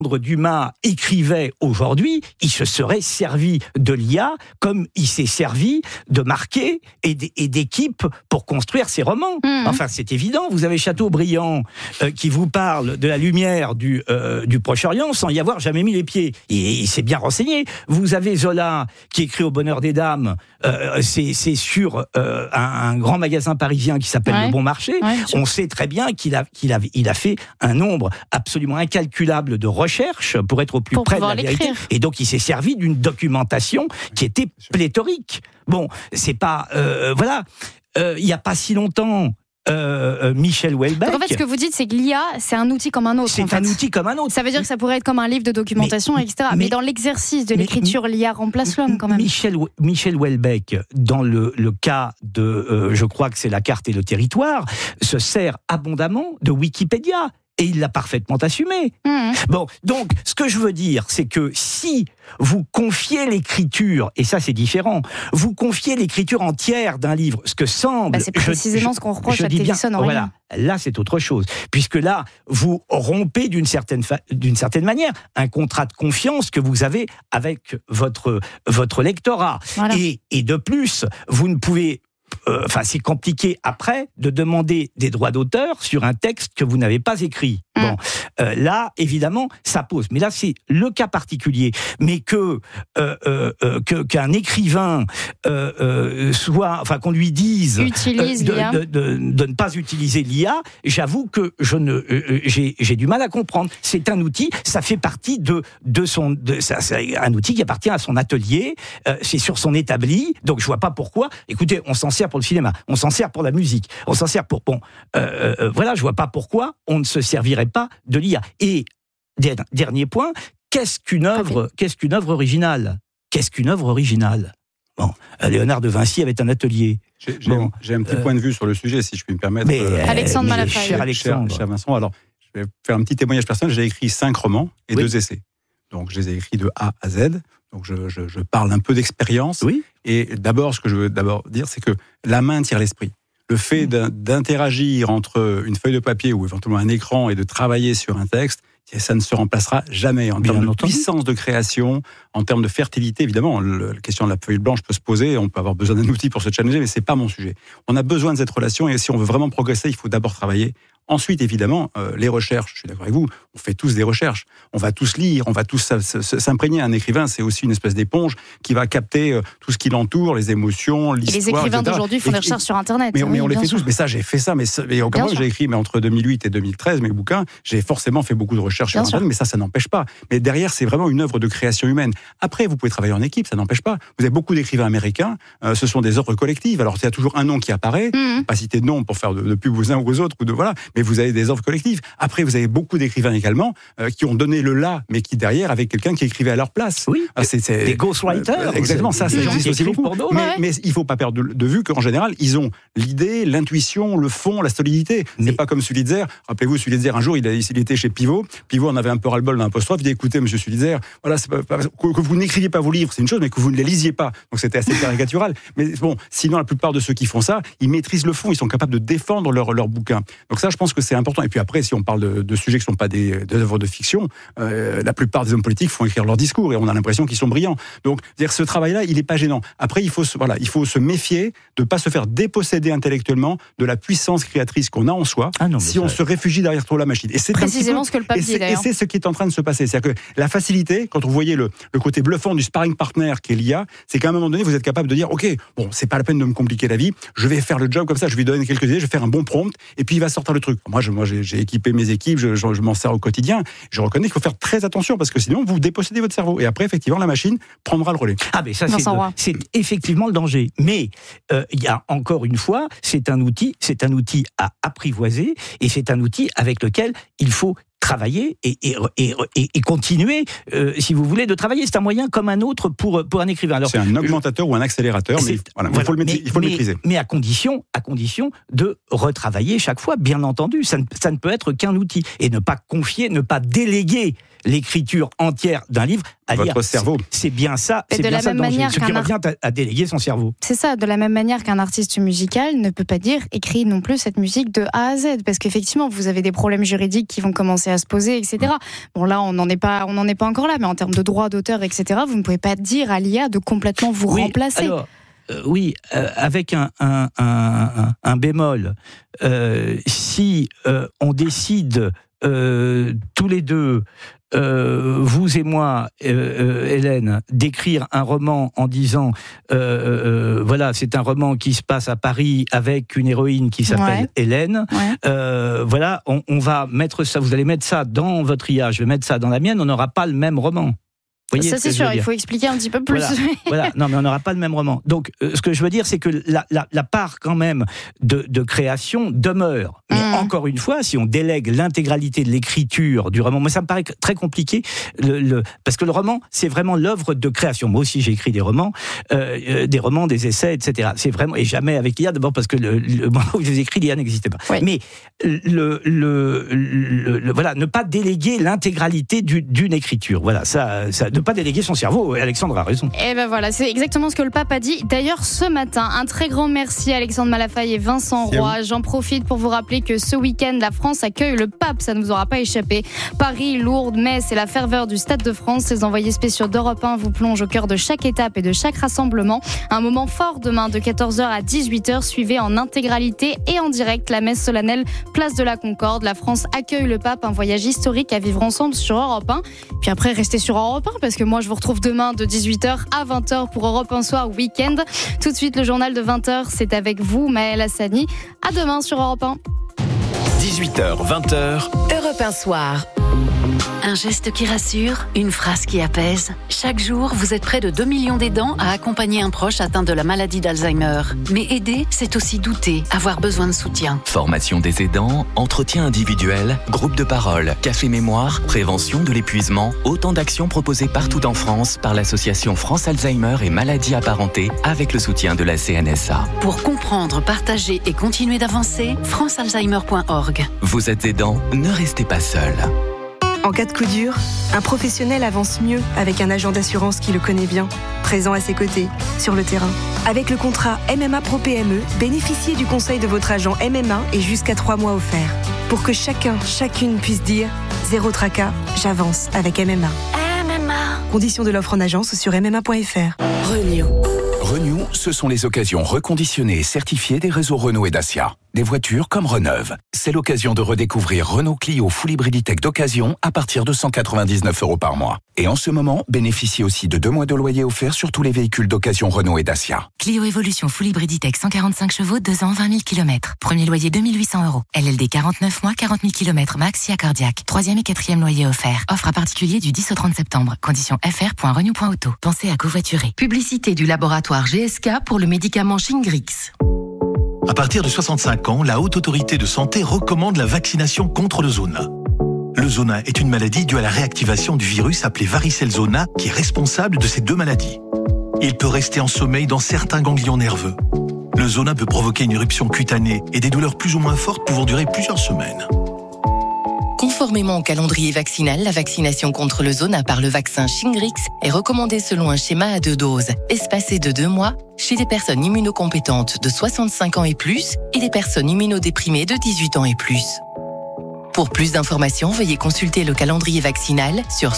Dumas écrivait aujourd'hui, il se serait servi de l'IA comme il s'est servi de Marquet et d'équipes pour construire ses romans. Enfin, c'est évident. Vous avez Chateaubriand qui vous parle de la lumière du Proche-Orient sans y avoir jamais mis les pieds. Il s'est bien renseigné. Vous avez Zola qui écrit Au bonheur des dames. C'est sur un grand magasin parisien qui s'appelle Le Bon Marché. Ouais, on sait très bien qu'il a fait un nombre absolument incalculable de recherches pour être au plus près de la vérité. Et donc, il s'est servi d'une documentation qui était pléthorique. Bon, c'est pas... voilà. Il n'y a pas si longtemps... Michel Houellebecq. Donc en fait, ce que vous dites, c'est que l'IA, c'est un outil comme un autre. C'est un outil comme un autre. Ça veut dire que ça pourrait être comme un livre de documentation, etc. Mais dans l'exercice de l'écriture, l'IA remplace l'homme quand même. Michel Houellebecq, dans le cas de, je crois que c'est La carte et le territoire, se sert abondamment de Wikipédia. Et il l'a parfaitement assumé. Bon, donc, ce que je veux dire, c'est que si vous confiez l'écriture, et ça c'est différent, vous confiez l'écriture entière d'un livre, ce que semble... c'est précisément ce qu'on reproche à Tennyson. Voilà, là c'est autre chose. Puisque là, vous rompez d'une certaine manière un contrat de confiance que vous avez avec votre lectorat. Voilà. Et de plus, vous ne pouvez... c'est compliqué après de demander des droits d'auteur sur un texte que vous n'avez pas écrit. Bon, là, évidemment, ça pose. Mais là, c'est le cas particulier. Mais qu'un écrivain qu'on lui dise de ne pas utiliser l'IA, j'avoue que j'ai du mal à comprendre. C'est un outil, ça fait partie c'est un outil qui appartient à son atelier, c'est sur son établi. Donc, je vois pas pourquoi. Écoutez, on s'en sert pour le cinéma, on s'en sert pour la musique, on s'en sert pour je vois pas pourquoi on ne se servirait pas de l'IA. Et dernier point, qu'est-ce qu'une œuvre originale ? Bon, Léonard de Vinci avait un atelier. J'ai un petit point de vue sur le sujet, si je puis me permettre. Alexandre Malafaille. Cher Vincent, alors je vais faire un petit témoignage personnel. J'ai écrit 5 romans et 2 essais. Donc je les ai écrits de A à Z. Donc je parle un peu d'expérience. Oui. Et d'abord, ce que je veux dire, c'est que la main tire l'esprit. Le fait d'interagir entre une feuille de papier ou éventuellement un écran et de travailler sur un texte, ça ne se remplacera jamais en termes de puissance de création, en termes de fertilité. Évidemment, la question de la feuille blanche peut se poser, on peut avoir besoin d'un outil pour se challenger, mais c'est pas mon sujet. On a besoin de cette relation et si on veut vraiment progresser, il faut d'abord travailler. Ensuite, évidemment, les recherches, je suis d'accord avec vous, on fait tous des recherches, on va tous lire, on va tous s'imprégner. Un écrivain, c'est aussi une espèce d'éponge qui va capter tout ce qui l'entoure, les émotions, l'histoire, et les écrivains etc. d'aujourd'hui font des recherches sur Internet. Mais on les fait tous, mais ça, j'ai fait ça. Mais encore moi, j'ai écrit entre 2008 et 2013 mes bouquins, j'ai forcément fait beaucoup de recherches sur Internet, mais ça n'empêche pas. Mais derrière, c'est vraiment une œuvre de création humaine. Après, vous pouvez travailler en équipe, ça n'empêche pas. Vous avez beaucoup d'écrivains américains, ce sont des œuvres collectives. Alors, il y a toujours un nom qui apparaît, pas citer de nom pour faire de pub aux uns ou aux autres, mais vous avez des œuvres collectives. Après, vous avez beaucoup d'écrivains également qui ont donné le là, mais qui derrière avec quelqu'un qui écrivait à leur place. Oui, c'est des ghostwriters. Exactement, ça existe aussi beaucoup. Mais il ne faut pas perdre de vue qu'en général, ils ont l'idée, l'intuition, le fond, la solidité. C'est pas comme Sulitzer. Rappelez-vous, Sulitzer, un jour, il était chez Pivot. Pivot en avait un peu ras-le-bol d'un apostrophe. Il dit, écoutez, monsieur Sulitzer, voilà, que vous n'écriviez pas vos livres, c'est une chose, mais que vous ne les lisiez pas. Donc c'était assez caricatural. Mais bon, sinon, la plupart de ceux qui font ça, ils maîtrisent le fond, ils sont capables de défendre leur bouquin. Donc ça, je pense que c'est important. Et puis après, si on parle de sujets qui ne sont pas des œuvres de fiction, la plupart des hommes politiques font écrire leurs discours et on a l'impression qu'ils sont brillants. Donc, ce travail-là, il n'est pas gênant. Après, il faut se méfier de ne pas se faire déposséder intellectuellement de la puissance créatrice qu'on a en soi si on se réfugie derrière trop la machine. Et c'est précisément ce que le pape dit d'ailleurs. Et c'est ce qui est en train de se passer. C'est-à-dire que la facilité, quand vous voyez le côté bluffant du sparring partner qu'est l'IA, c'est qu'à un moment donné, vous êtes capable de dire, OK, bon, c'est pas la peine de me compliquer la vie, je vais faire le job comme ça, je vais donner quelques idées, je vais faire un bon prompt, et puis il va sortir le truc. Moi, j'ai équipé mes équipes, je m'en sers au quotidien. Je reconnais qu'il faut faire très attention parce que sinon, vous dépossédez votre cerveau. Et après, effectivement, la machine prendra le relais. Ah, mais ça, c'est effectivement le danger. Mais il y a encore une fois, c'est un outil à apprivoiser et c'est un outil avec lequel il faut travailler et continuer, si vous voulez, de travailler. C'est un moyen comme un autre pour un écrivain. Alors, c'est un augmentateur ou un accélérateur, mais il faut le maîtriser. Mais à condition de retravailler chaque fois, bien entendu. Ça ne peut être qu'un outil. Et ne pas confier, ne pas déléguer l'écriture entière d'un livre à votre lire. cerveau. C'est bien ça. Et C'est de bien la ça même manière ce qui revient à déléguer son cerveau. C'est ça, de la même manière qu'un artiste musical ne peut pas dire écrit non plus cette musique de A à Z, parce qu'effectivement vous avez des problèmes juridiques qui vont commencer à se poser, etc. Bon là on n'en est pas encore là, mais en termes de droits d'auteur, etc. Vous ne pouvez pas dire à l'IA de complètement vous remplacer. Alors, avec un bémol. Si on décide tous les deux, vous et moi, Hélène, d'écrire un roman en disant voilà, c'est un roman qui se passe à Paris avec une héroïne qui s'appelle Hélène. Voilà, on va mettre ça, vous allez mettre ça dans votre IA, je vais mettre ça dans la mienne, on n'aura pas le même roman. Ça c'est sûr, il faut expliquer un petit peu plus. Voilà. Non, mais on n'aura pas le même roman. Donc, ce que je veux dire, c'est que la part quand même de création demeure. Mais encore une fois, si on délègue l'intégralité de l'écriture du roman, moi ça me paraît très compliqué, parce que le roman, c'est vraiment l'œuvre de création. Moi aussi, j'ai écrit des romans, des essais, etc. C'est vraiment, et jamais avec l'IA, d'abord parce que le moment où je les ai écrits, l'IA n'existait pas. Oui. Mais voilà, ne pas déléguer l'intégralité d'une écriture. Voilà, ça ne pas déléguer son cerveau. Alexandre a raison. Et ben voilà, c'est exactement ce que le pape a dit. D'ailleurs, ce matin, un très grand merci à Alexandre Malafaille et Vincent Roy. J'en profite pour vous rappeler que ce week-end, la France accueille le pape. Ça ne vous aura pas échappé. Paris, Lourdes, Metz et la ferveur du Stade de France. Les envoyés spéciaux d'Europe 1 vous plongent au cœur de chaque étape et de chaque rassemblement. Un moment fort demain de 14h à 18h. Suivez en intégralité et en direct la messe solennelle Place de la Concorde. La France accueille le pape. Un voyage historique à vivre ensemble sur Europe 1. Puis après, restez sur Europe 1 parce que moi, je vous retrouve demain de 18h à 20h pour Europe 1 Soir Week-end. Tout de suite, le journal de 20h, c'est avec vous, Maëlle Hassani. À demain sur Europe 1. 18h, 20h. Europe 1 Soir. Un geste qui rassure, une phrase qui apaise. Chaque jour, vous êtes près de 2 millions d'aidants à accompagner un proche atteint de la maladie d'Alzheimer. Mais aider, c'est aussi douter, avoir besoin de soutien. Formation des aidants, entretien individuel, groupe de parole, café mémoire, prévention de l'épuisement, autant d'actions proposées partout en France par l'association France Alzheimer et maladies apparentées avec le soutien de la CNSA. Pour comprendre, partager et continuer d'avancer, francealzheimer.org. Vous êtes aidant, ne restez pas seul. En cas de coup dur, un professionnel avance mieux avec un agent d'assurance qui le connaît bien, présent à ses côtés, sur le terrain. Avec le contrat MMA Pro PME, bénéficiez du conseil de votre agent MMA et jusqu'à 3 mois offerts. Pour que chacune puisse dire « Zéro tracas, j'avance avec MMA ». Conditions de l'offre en agence sur MMA.fr. Renew, ce sont les occasions reconditionnées et certifiées des réseaux Renault et Dacia. Des voitures comme Reneuve. C'est l'occasion de redécouvrir Renault Clio Full Hybriditech d'occasion à partir de 199 € par mois. Et en ce moment, bénéficiez aussi de 2 mois de loyer offert sur tous les véhicules d'occasion Renault et Dacia. Clio Evolution Full Hybriditech 145 chevaux, 2 ans, 20 000 km. Premier loyer 2 800 €. LLD 49 mois, 40 000 km max, SIA cardiaque. 3e et 4e loyer offert. Offre à particulier du 10 au 30 septembre. Conditions fr.renew.auto. Pensez à covoiturer. Publicité du laboratoire GSK pour le médicament Shingrix. À partir de 65 ans, la Haute Autorité de Santé recommande la vaccination contre le zona. Le zona est une maladie due à la réactivation du virus appelé varicelle zona qui est responsable de ces 2 maladies. Il peut rester en sommeil dans certains ganglions nerveux. Le zona peut provoquer une éruption cutanée et des douleurs plus ou moins fortes pouvant durer plusieurs semaines. Conformément au calendrier vaccinal, la vaccination contre le zona par le vaccin Shingrix est recommandée selon un schéma à 2 doses, espacé de 2 mois, chez des personnes immunocompétentes de 65 ans et plus et des personnes immunodéprimées de 18 ans et plus. Pour plus d'informations, veuillez consulter le calendrier vaccinal sur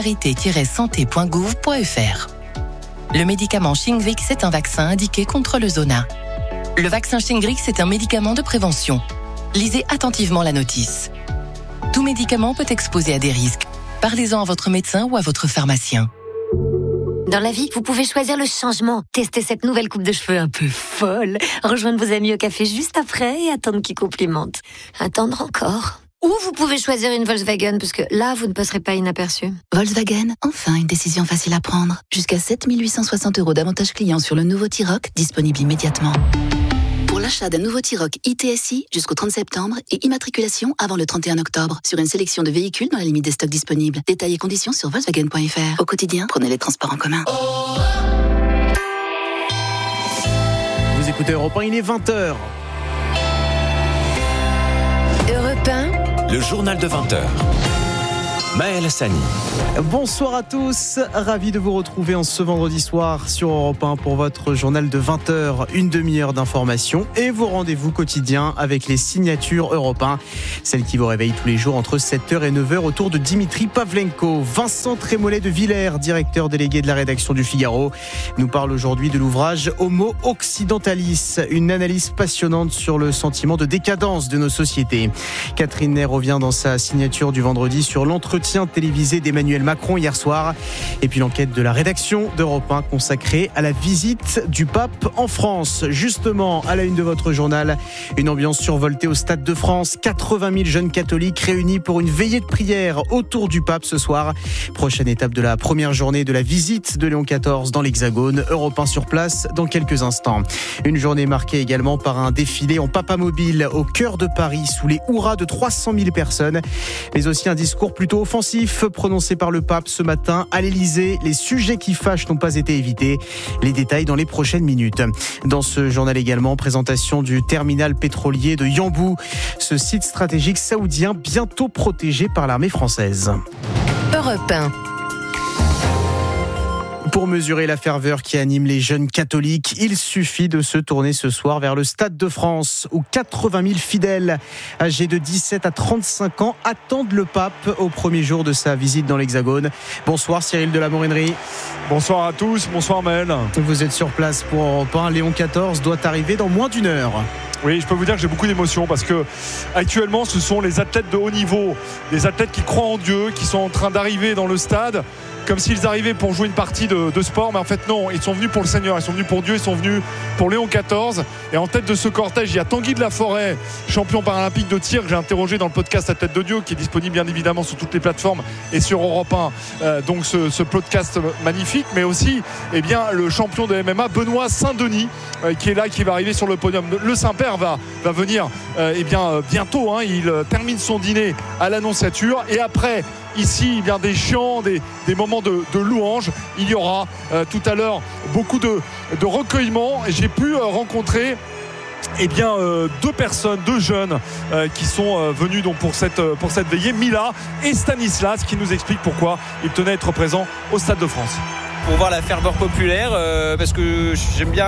solidarité-santé.gouv.fr. Le médicament Shingrix est un vaccin indiqué contre le zona. Le vaccin Shingrix est un médicament de prévention. Lisez attentivement la notice. Tout médicament peut exposer à des risques. Parlez-en à votre médecin ou à votre pharmacien. Dans la vie, vous pouvez choisir le changement. Tester cette nouvelle coupe de cheveux un peu folle. Rejoindre vos amis au café juste après et attendre qu'ils complimentent. Attendre encore. Ou vous pouvez choisir une Volkswagen, parce que là, vous ne passerez pas inaperçu. Volkswagen, enfin une décision facile à prendre. Jusqu'à 7 860 € d'avantages clients sur le nouveau T-Roc, disponible immédiatement. Pour l'achat d'un nouveau T-Roc ITSI jusqu'au 30 septembre et immatriculation avant le 31 octobre sur une sélection de véhicules dans la limite des stocks disponibles. Détails et conditions sur Volkswagen.fr. Au quotidien, prenez les transports en commun. Vous écoutez Europe 1, il est 20h. Europe 1. Le journal de 20h. Maël Hassani. Bonsoir à tous, ravi de vous retrouver en ce vendredi soir sur Europe 1 pour votre journal de 20h, une demi-heure d'information et vos rendez-vous quotidiens avec les signatures Europe 1, celles qui vous réveillent tous les jours entre 7h et 9h autour de Dimitri Pavlenko. Vincent Trémollet de Villers, directeur délégué de la rédaction du Figaro, nous parle aujourd'hui de l'ouvrage Homo Occidentalis, une analyse passionnante sur le sentiment de décadence de nos sociétés. Catherine Ney revient dans sa signature du vendredi sur l'entretien télévisé d'Emmanuel Macron hier soir. Et puis l'enquête de la rédaction d'Europe 1 consacrée à la visite du pape en France. Justement, à la une de votre journal, une ambiance survoltée au Stade de France. 80 000 jeunes catholiques réunis pour une veillée de prière autour du pape ce soir. Prochaine étape de la première journée de la visite de Léon XIV dans l'Hexagone. Europe 1 sur place dans quelques instants. Une journée marquée également par un défilé en papamobile au cœur de Paris sous les hurrahs de 300 000 personnes. Mais aussi un discours plutôt offensif prononcé par le pape ce matin à l'Elysée. Les sujets qui fâchent n'ont pas été évités. Les détails dans les prochaines minutes. Dans ce journal également, présentation du terminal pétrolier de Yanbu. Ce site stratégique saoudien bientôt protégé par l'armée française. Europe 1. Pour mesurer la ferveur qui anime les jeunes catholiques, il suffit de se tourner ce soir vers le Stade de France où 80 000 fidèles âgés de 17 à 35 ans attendent le pape au premier jour de sa visite dans l'Hexagone. Bonsoir Cyril de la Morinerie. Bonsoir à tous, bonsoir Maël. Vous êtes sur place pour Europe 1. Léon XIV doit arriver dans moins d'une heure. Oui, je peux vous dire que j'ai beaucoup d'émotions parce que actuellement ce sont les athlètes de haut niveau, des athlètes qui croient en Dieu, qui sont en train d'arriver dans le stade comme s'ils arrivaient pour jouer une partie de sport, mais en fait non, ils sont venus pour le Seigneur, ils sont venus pour Dieu, ils sont venus pour Léon XIV. Et en tête de ce cortège, il y a Tanguy de la Forêt, champion paralympique de tir, que j'ai interrogé dans le podcast La Tête de Dieu, qui est disponible bien évidemment sur toutes les plateformes et sur Europe 1. Donc ce podcast magnifique, mais aussi le champion de MMA Benoît Saint-Denis, qui est là, qui va arriver sur le podium. Le Saint-Père va venir bientôt, il termine son dîner à l'Annonciature et après ici, des chants, des moments de louange. Il y aura tout à l'heure beaucoup de recueillement. Et j'ai pu rencontrer deux jeunes qui sont venus donc pour cette veillée, Mila et Stanislas, qui nous expliquent pourquoi ils tenaient à être présents au Stade de France. Pour voir la ferveur populaire, parce que j'aime bien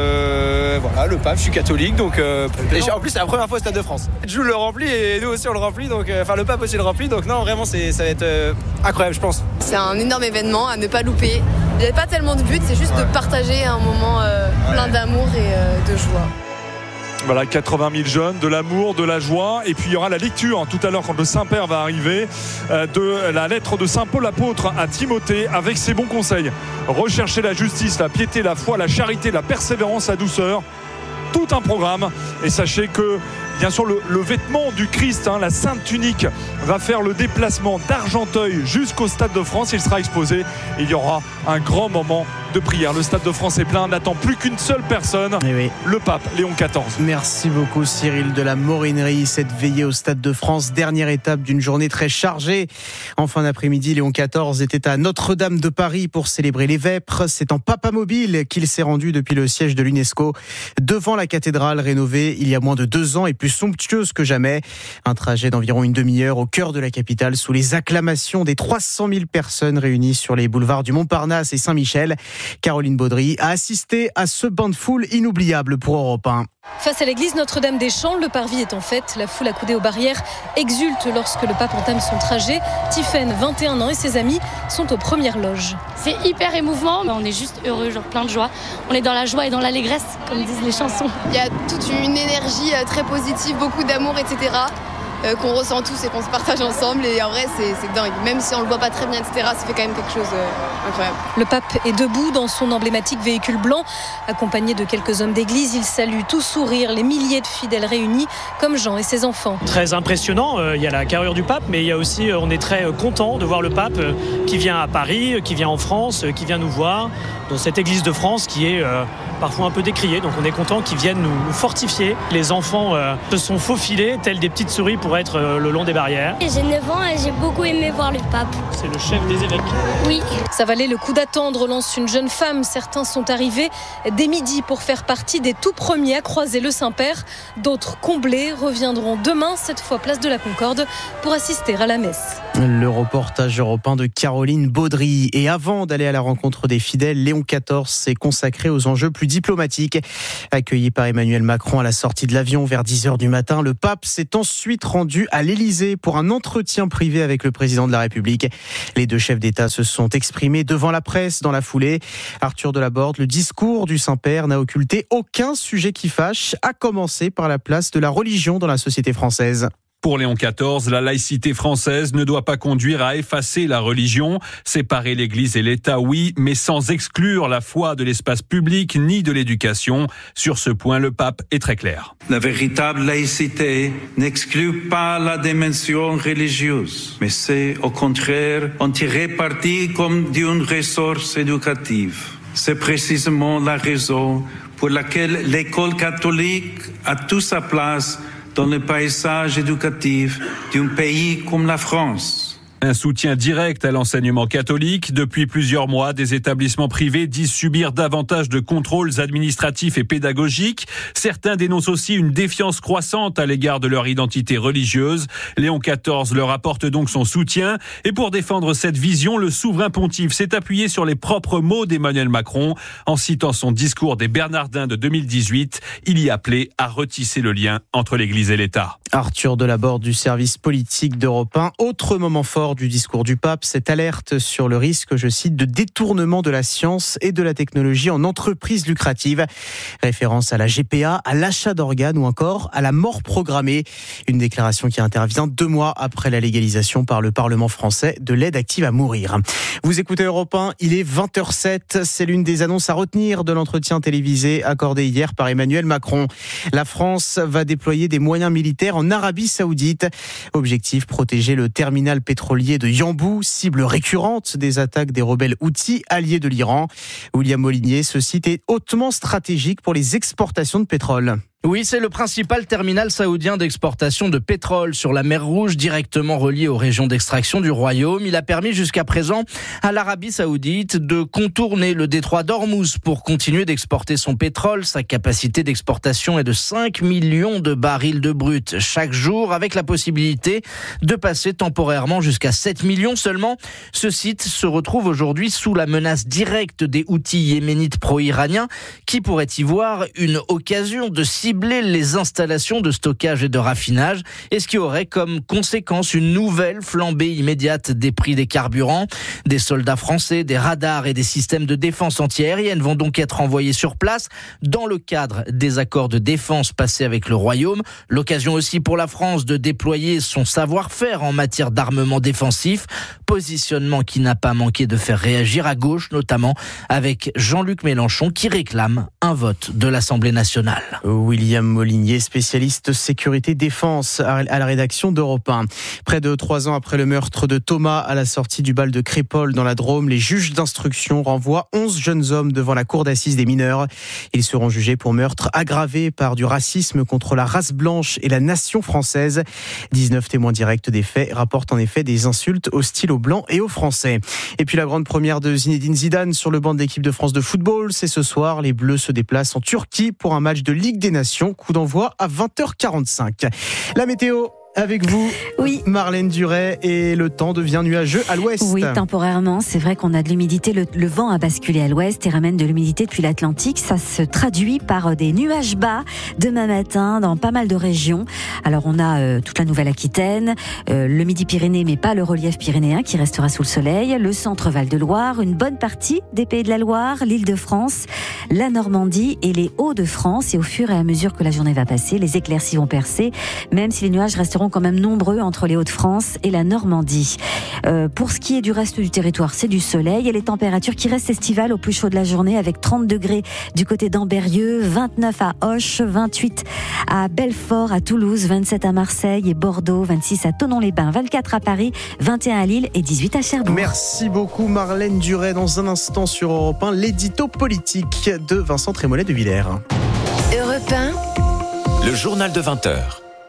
le pape, je suis catholique, donc et en plus c'est la première fois au Stade de France. Jules le remplit et nous aussi on le remplit, donc le pape aussi le remplit, donc non vraiment ça va être incroyable je pense. C'est un énorme événement à ne pas louper. Il n'y avait pas tellement de but, c'est juste de partager un moment plein d'amour et de joie. Voilà, 80 000 jeunes, de l'amour, de la joie. Et puis il y aura la lecture tout à l'heure quand le Saint-Père va arriver de la lettre de Saint Paul apôtre à Timothée avec ses bons conseils. Rechercher la justice, la piété, la foi, la charité, la persévérance, la douceur. Tout un programme. Et sachez que bien sûr le vêtement du Christ, la sainte tunique, va faire le déplacement d'Argenteuil jusqu'au Stade de France. Il sera exposé. Il y aura un grand moment de prière. Le Stade de France est plein, n'attend plus qu'une seule personne, le pape Léon XIV. Merci beaucoup Cyril de la Morinerie. Cette veillée au Stade de France, dernière étape d'une journée très chargée. En fin d'après-midi, Léon XIV était à Notre-Dame de Paris pour célébrer les Vêpres. C'est en papamobile qu'il s'est rendu depuis le siège de l'UNESCO, devant la cathédrale rénovée il y a moins de 2 ans et plus somptueuse que jamais. Un trajet d'environ une demi-heure au cœur de la capitale sous les acclamations des 300 000 personnes réunies sur les boulevards du Montparnasse et Saint-Michel. Caroline Baudry a assisté à ce bain de foule inoubliable pour Europe 1. Face à l'église Notre-Dame-des-Champs, le parvis est en fête. La foule accoudée aux barrières exulte lorsque le pape entame son trajet. Tiphaine, 21 ans, et ses amis sont aux premières loges. C'est hyper émouvant, on est juste heureux, plein de joie. On est dans la joie et dans l'allégresse, comme disent les chansons. Il y a toute une énergie très positive, beaucoup d'amour, etc. Qu'on ressent tous et qu'on se partage ensemble, et en vrai c'est dingue, même si on le voit pas très bien, etc., ça fait quand même quelque chose incroyable. Le pape est debout dans son emblématique véhicule blanc, accompagné de quelques hommes d'église. Il salue tout sourire les milliers de fidèles réunis, comme Jean et ses enfants. Très impressionnant, il y a la carrure du pape, mais il y a aussi, on est très content de voir le pape qui vient à Paris, qui vient en France, qui vient nous voir dans cette église de France qui est parfois un peu décriée, donc on est content qu'ils viennent nous fortifier. Les enfants se sont faufilés tels des petites souris pour devrait être le long des barrières. J'ai 9 ans et j'ai beaucoup aimé voir le pape. C'est le chef des évêques. Oui. Ça valait le coup d'attendre, lance une jeune femme. Certains sont arrivés dès midi pour faire partie des tout premiers à croiser le Saint-Père. D'autres comblés reviendront demain, cette fois place de la Concorde, pour assister à la messe. Le reportage européen de Caroline Baudry. Et avant d'aller à la rencontre des fidèles, Léon XIV s'est consacré aux enjeux plus diplomatiques. Accueilli par Emmanuel Macron à la sortie de l'avion vers 10h du matin, le pape s'est ensuite rendu à l'Élysée pour un entretien privé avec le président de la République. Les deux chefs d'État se sont exprimés devant la presse dans la foulée. Arthur Delaborde, le discours du Saint-Père n'a occulté aucun sujet qui fâche, à commencer par la place de la religion dans la société française. Pour Léon XIV, la laïcité française ne doit pas conduire à effacer la religion. Séparer l'Église et l'État, oui, mais sans exclure la foi de l'espace public ni de l'éducation. Sur ce point, le pape est très clair. La véritable laïcité n'exclut pas la dimension religieuse, mais c'est au contraire en tirer parti comme d'une ressource éducative. C'est précisément la raison pour laquelle l'école catholique a toute sa place dans le paysage éducatif d'un pays comme la France. Un soutien direct à l'enseignement catholique. Depuis plusieurs mois, des établissements privés disent subir davantage de contrôles administratifs et pédagogiques. Certains dénoncent aussi une défiance croissante à l'égard de leur identité religieuse. Léon XIV leur apporte donc son soutien. Et pour défendre cette vision, le souverain pontife s'est appuyé sur les propres mots d'Emmanuel Macron. En citant son discours des Bernardins de 2018, il y appelait à retisser le lien entre l'Église et l'État. Arthur Delaborde du service politique d'Europe 1. Autre moment fort du discours du pape, cette alerte sur le risque, je cite, de détournement de la science et de la technologie en entreprise lucrative. Référence à la GPA, à l'achat d'organes ou encore à la mort programmée. Une déclaration qui intervient 2 mois après la légalisation par le Parlement français de l'aide active à mourir. Vous écoutez Europe 1, il est 20h07. C'est l'une des annonces à retenir de l'entretien télévisé accordé hier par Emmanuel Macron. La France va déployer des moyens militaires en Arabie Saoudite. Objectif, protéger le terminal pétrolier de Yanbu, cible récurrente des attaques des rebelles houthis alliés de l'Iran. William Molinier, ce site est hautement stratégique pour les exportations de pétrole. Oui, c'est le principal terminal saoudien d'exportation de pétrole sur la mer Rouge, directement relié aux régions d'extraction du royaume. Il a permis jusqu'à présent à l'Arabie Saoudite de contourner le détroit d'Ormuz pour continuer d'exporter son pétrole. Sa capacité d'exportation est de 5 millions de barils de brut chaque jour, avec la possibilité de passer temporairement jusqu'à 7 millions seulement. Ce site se retrouve aujourd'hui sous la menace directe des Houthis yéménites pro-iraniens qui pourraient y voir une occasion de cibler les installations de stockage et de raffinage, et ce qui aurait comme conséquence une nouvelle flambée immédiate des prix des carburants. Des soldats français, des radars et des systèmes de défense antiaérienne vont donc être envoyés sur place dans le cadre des accords de défense passés avec le Royaume. L'occasion aussi pour la France de déployer son savoir-faire en matière d'armement défensif, positionnement qui n'a pas manqué de faire réagir à gauche, notamment avec Jean-Luc Mélenchon qui réclame un vote de l'Assemblée nationale. William Molinier, spécialiste sécurité défense à la rédaction d'Europe 1. Près de 3 ans après le meurtre de Thomas à la sortie du bal de Crépol dans la Drôme, les juges d'instruction renvoient 11 jeunes hommes devant la cour d'assises des mineurs. Ils seront jugés pour meurtre aggravé par du racisme contre la race blanche et la nation française. 19 témoins directs des faits rapportent en effet des insultes hostiles aux blancs et aux Français. Et puis la grande première de Zinedine Zidane sur le banc de l'équipe de France de football, c'est ce soir. Les Bleus se déplacent en Turquie pour un match de Ligue des Nations. Coup d'envoi à 20h45. La météo avec vous, oui. Marlène Duret, et le temps devient nuageux à l'ouest. Oui, temporairement, c'est vrai qu'on a de l'humidité, le vent a basculé à l'ouest et ramène de l'humidité depuis l'Atlantique. Ça se traduit par des nuages bas demain matin dans pas mal de régions. Alors on a toute la Nouvelle-Aquitaine, le Midi-Pyrénées, mais pas le relief pyrénéen qui restera sous le soleil, le centre Val-de-Loire, une bonne partie des Pays de la Loire, l'Île-de-France, la Normandie et les Hauts-de-France. Et au fur et à mesure que la journée va passer, les éclaircies vont percer, même si les nuages resteront quand même nombreux entre les Hauts-de-France et la Normandie. Pour ce qui est du reste du territoire, c'est du soleil et les températures qui restent estivales au plus chaud de la journée, avec 30 degrés du côté d'Ambérieux, 29 à Auch, 28 à Belfort, à Toulouse, 27 à Marseille et Bordeaux, 26 à Thonon-les-Bains, 24 à Paris, 21 à Lille et 18 à Cherbourg. Merci beaucoup Marlène Duret. Dans un instant sur Europe 1, l'édito politique de Vincent Trémollet de Villers. Europe 1, le journal de 20h.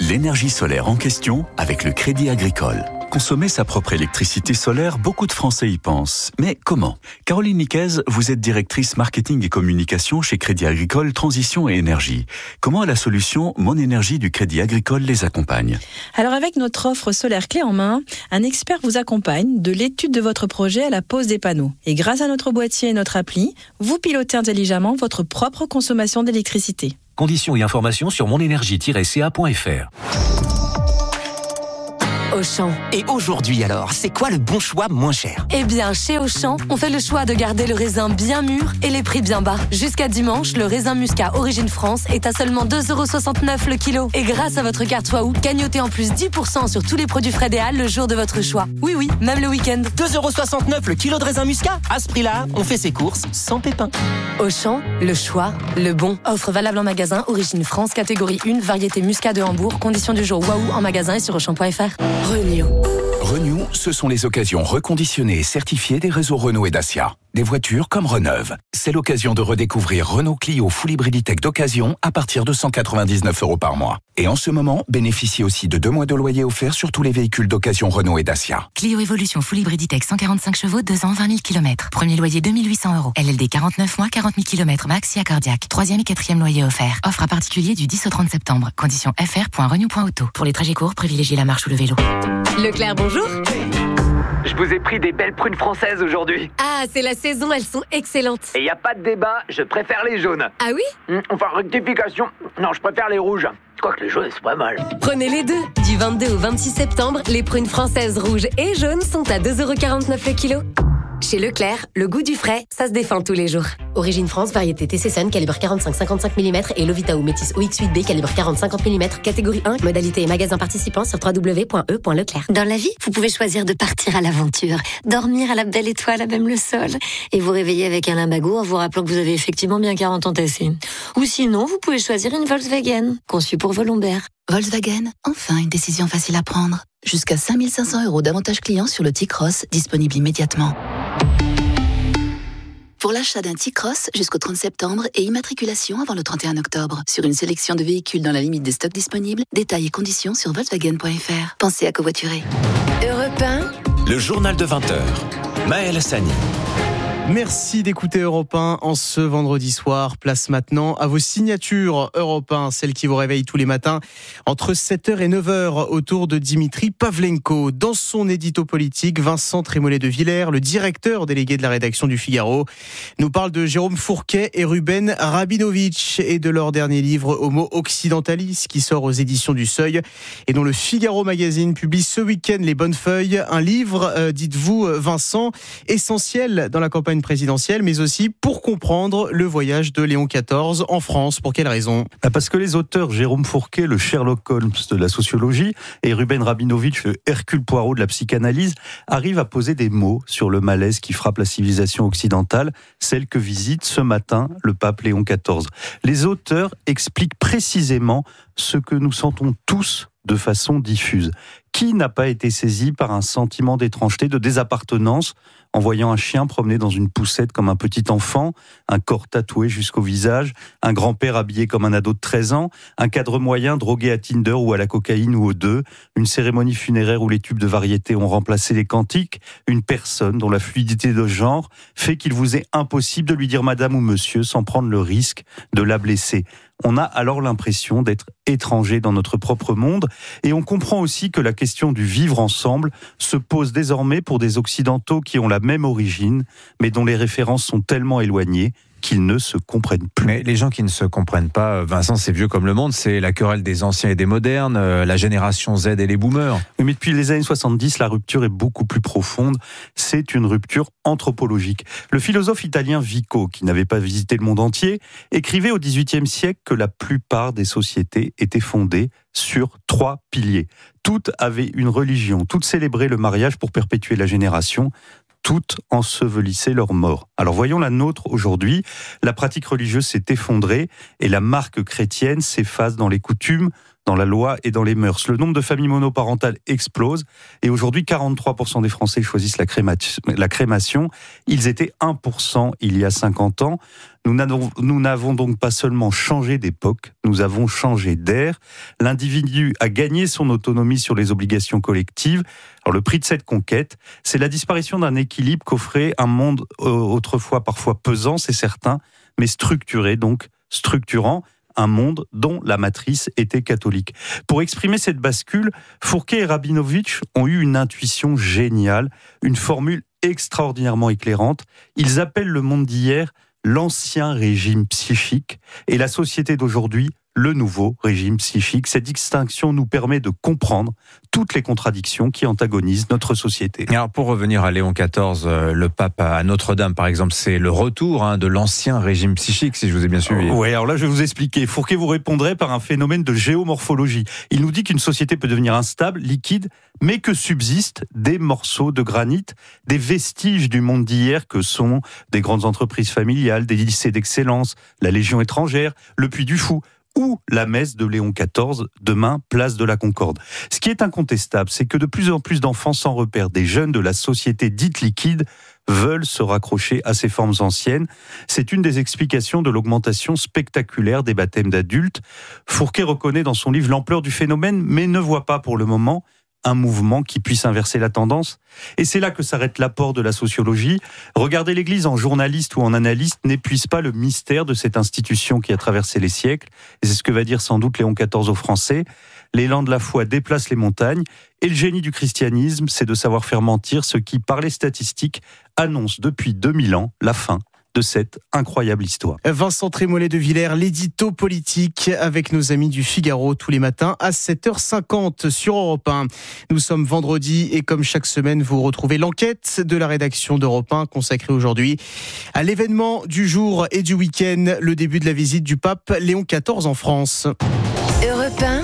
L'énergie solaire en question avec le Crédit Agricole. Consommer sa propre électricité solaire, beaucoup de Français y pensent. Mais comment ? Caroline Niquez, vous êtes directrice marketing et communication chez Crédit Agricole Transition et Énergie. Comment la solution Mon Énergie du Crédit Agricole les accompagne ? Alors avec notre offre solaire clé en main, un expert vous accompagne de l'étude de votre projet à la pose des panneaux. Et grâce à notre boîtier et notre appli, vous pilotez intelligemment votre propre consommation d'électricité. Conditions et informations sur monenergie-ca.fr. Auchan. Et aujourd'hui alors, c'est quoi le bon choix moins cher ? Eh bien, chez Auchan, on fait le choix de garder le raisin bien mûr et les prix bien bas. Jusqu'à dimanche, le raisin muscat Origine France est à seulement 2,69€ le kilo. Et grâce à votre carte Waouh, gagnotez en plus 10% sur tous les produits frais des Halles le jour de votre choix. Oui, même le week-end. 2,69€ le kilo de raisin muscat ? À ce prix-là, on fait ses courses sans pépin. Auchan, le choix, le bon. Offre valable en magasin Origine France, catégorie 1, variété muscat de Hambourg. Conditions du jour Waouh en magasin et sur Auchan.fr. Renew, ce sont les occasions reconditionnées et certifiées des réseaux Renault et Dacia. Des voitures comme Reneuve. C'est l'occasion de redécouvrir Renault Clio Full Hybrid Tech d'occasion à partir de 199€ par mois. Et en ce moment, bénéficiez aussi de 2 mois de loyer offert sur tous les véhicules d'occasion Renault et Dacia. Clio Evolution Full Hybrid Tech 145 chevaux, 2 ans, 20 000 km. Premier loyer 2 800€. LLD 49 mois, 40 000 km max, cardiaque. 3e et 4e loyer offert. Offre à particulier du 10 au 30 septembre. Conditions fr.renew.auto. Pour les trajets courts, privilégiez la marche ou le vélo. Leclerc, bonjour. Je vous ai pris des belles prunes françaises aujourd'hui. Ah, c'est la saison, elles sont excellentes. Et y a pas de débat, je préfère les jaunes. Ah oui ? Enfin, rectification. Non, je préfère les rouges. Quoique les jaunes, c'est pas mal. Prenez les deux. Du 22 au 26 septembre, les prunes françaises rouges et jaunes sont à 2,49€ le kilo. Chez Leclerc, le goût du frais, ça se défend tous les jours. Origine France, variété TC Sun, calibre 45-55 mm et Lovita ou Métis OX8B, calibre 40-50 mm, catégorie 1, modalité et magasin participant sur www.e.leclerc. Dans la vie, vous pouvez choisir de partir à l'aventure, dormir à la belle étoile à même le sol, et vous réveiller avec un lumbago en vous rappelant que vous avez effectivement bien 40 ans tassés. Ou sinon, vous pouvez choisir une Volkswagen, conçue pour vos lombaires. Volkswagen, enfin une décision facile à prendre. Jusqu'à 5 500€ d'avantages clients sur le T-Cross, disponible immédiatement. Pour l'achat d'un T-Cross jusqu'au 30 septembre et immatriculation avant le 31 octobre. Sur une sélection de véhicules dans la limite des stocks disponibles, détails et conditions sur Volkswagen.fr. Pensez à covoiturer. Europe 1. Le journal de 20h. Maël Hassani. Merci d'écouter Europe 1 en ce vendredi soir. Place maintenant à vos signatures Europe 1, celles qui vous réveillent tous les matins entre 7h et 9h autour de Dimitri Pavlenko. Dans son édito politique, Vincent Trémollet de Villers, le directeur délégué de la rédaction du Figaro, nous parle de Jérôme Fourquet et Ruben Rabinovitch et de leur dernier livre Homo Occidentalis qui sort aux éditions du Seuil et dont le Figaro Magazine publie ce week-end les bonnes feuilles. Un livre, dites-vous Vincent, essentiel dans la campagne présidentielle, mais aussi pour comprendre le voyage de Léon XIV en France. Pour quelle raison ? Parce que les auteurs Jérôme Fourquet, le Sherlock Holmes de la sociologie, et Ruben Rabinovitch, le Hercule Poirot de la psychanalyse, arrivent à poser des mots sur le malaise qui frappe la civilisation occidentale, celle que visite ce matin le pape Léon XIV. Les auteurs expliquent précisément ce que nous sentons tous de façon diffuse. Qui n'a pas été saisi par un sentiment d'étrangeté, de désappartenance, en voyant un chien promener dans une poussette comme un petit enfant, un corps tatoué jusqu'au visage, un grand-père habillé comme un ado de 13 ans, un cadre moyen drogué à Tinder ou à la cocaïne ou aux deux, une cérémonie funéraire où les tubes de variété ont remplacé les cantiques, une personne dont la fluidité de genre fait qu'il vous est impossible de lui dire madame ou monsieur sans prendre le risque de la blesser. On a alors l'impression d'être étranger dans notre propre monde et on comprend aussi que la question du vivre ensemble se pose désormais pour des Occidentaux qui ont la même origine mais dont les références sont tellement éloignées qu'ils ne se comprennent plus. Mais les gens qui ne se comprennent pas, Vincent, c'est vieux comme le monde, c'est la querelle des anciens et des modernes, la génération Z et les boomers. Oui, mais depuis les années 70, la rupture est beaucoup plus profonde. C'est une rupture anthropologique. Le philosophe italien Vico, qui n'avait pas visité le monde entier, écrivait au XVIIIe siècle que la plupart des sociétés étaient fondées sur 3 piliers. Toutes avaient une religion, toutes célébraient le mariage pour perpétuer la génération, toutes ensevelissaient leurs morts. Alors voyons la nôtre aujourd'hui. La pratique religieuse s'est effondrée et la marque chrétienne s'efface dans les coutumes, dans la loi et dans les mœurs. Le nombre de familles monoparentales explose et aujourd'hui 43% des Français choisissent la crémation. Ils étaient 1% il y a 50 ans. Nous n'avons donc pas seulement changé d'époque, nous avons changé d'air. L'individu a gagné son autonomie sur les obligations collectives. Alors le prix de cette conquête, c'est la disparition d'un équilibre qu'offrait un monde autrefois parfois pesant, c'est certain, mais structuré, donc structurant, un monde dont la matrice était catholique. Pour exprimer cette bascule, Fourquet et Rabinovitch ont eu une intuition géniale, une formule extraordinairement éclairante. Ils appellent le monde d'hier l'ancien régime psychique et la société d'aujourd'hui le nouveau régime psychique. Cette distinction nous permet de comprendre toutes les contradictions qui antagonisent notre société. Alors pour revenir à Léon XIV, le pape à Notre-Dame par exemple, c'est le retour de l'ancien régime psychique, si je vous ai bien suivi. Oui, alors là je vais vous expliquer. Fourquet vous répondrait par un phénomène de géomorphologie. Il nous dit qu'une société peut devenir instable, liquide, mais que subsistent des morceaux de granit, des vestiges du monde d'hier que sont des grandes entreprises familiales, des lycées d'excellence, la Légion étrangère, le Puy du Fou, ou la messe de Léon XIV, demain, place de la Concorde. Ce qui est incontestable, c'est que de plus en plus d'enfants sans repère, des jeunes de la société dite liquide, veulent se raccrocher à ces formes anciennes. C'est une des explications de l'augmentation spectaculaire des baptêmes d'adultes. Fourquet reconnaît dans son livre l'ampleur du phénomène, mais ne voit pas pour le moment un mouvement qui puisse inverser la tendance. Et c'est là que s'arrête l'apport de la sociologie. Regarder l'Église en journaliste ou en analyste n'épuise pas le mystère de cette institution qui a traversé les siècles. Et c'est ce que va dire sans doute Léon XIV aux Français. L'élan de la foi déplace les montagnes. Et le génie du christianisme, c'est de savoir faire mentir ceux qui, par les statistiques, annoncent depuis 2000 ans la fin de cette incroyable histoire. Vincent Trémollet de Villers, l'édito politique avec nos amis du Figaro tous les matins à 7h50 sur Europe 1. Nous sommes vendredi et comme chaque semaine, vous retrouvez l'enquête de la rédaction d'Europe 1 consacrée aujourd'hui à l'événement du jour et du week-end, le début de la visite du pape Léon XIV en France. Europe 1.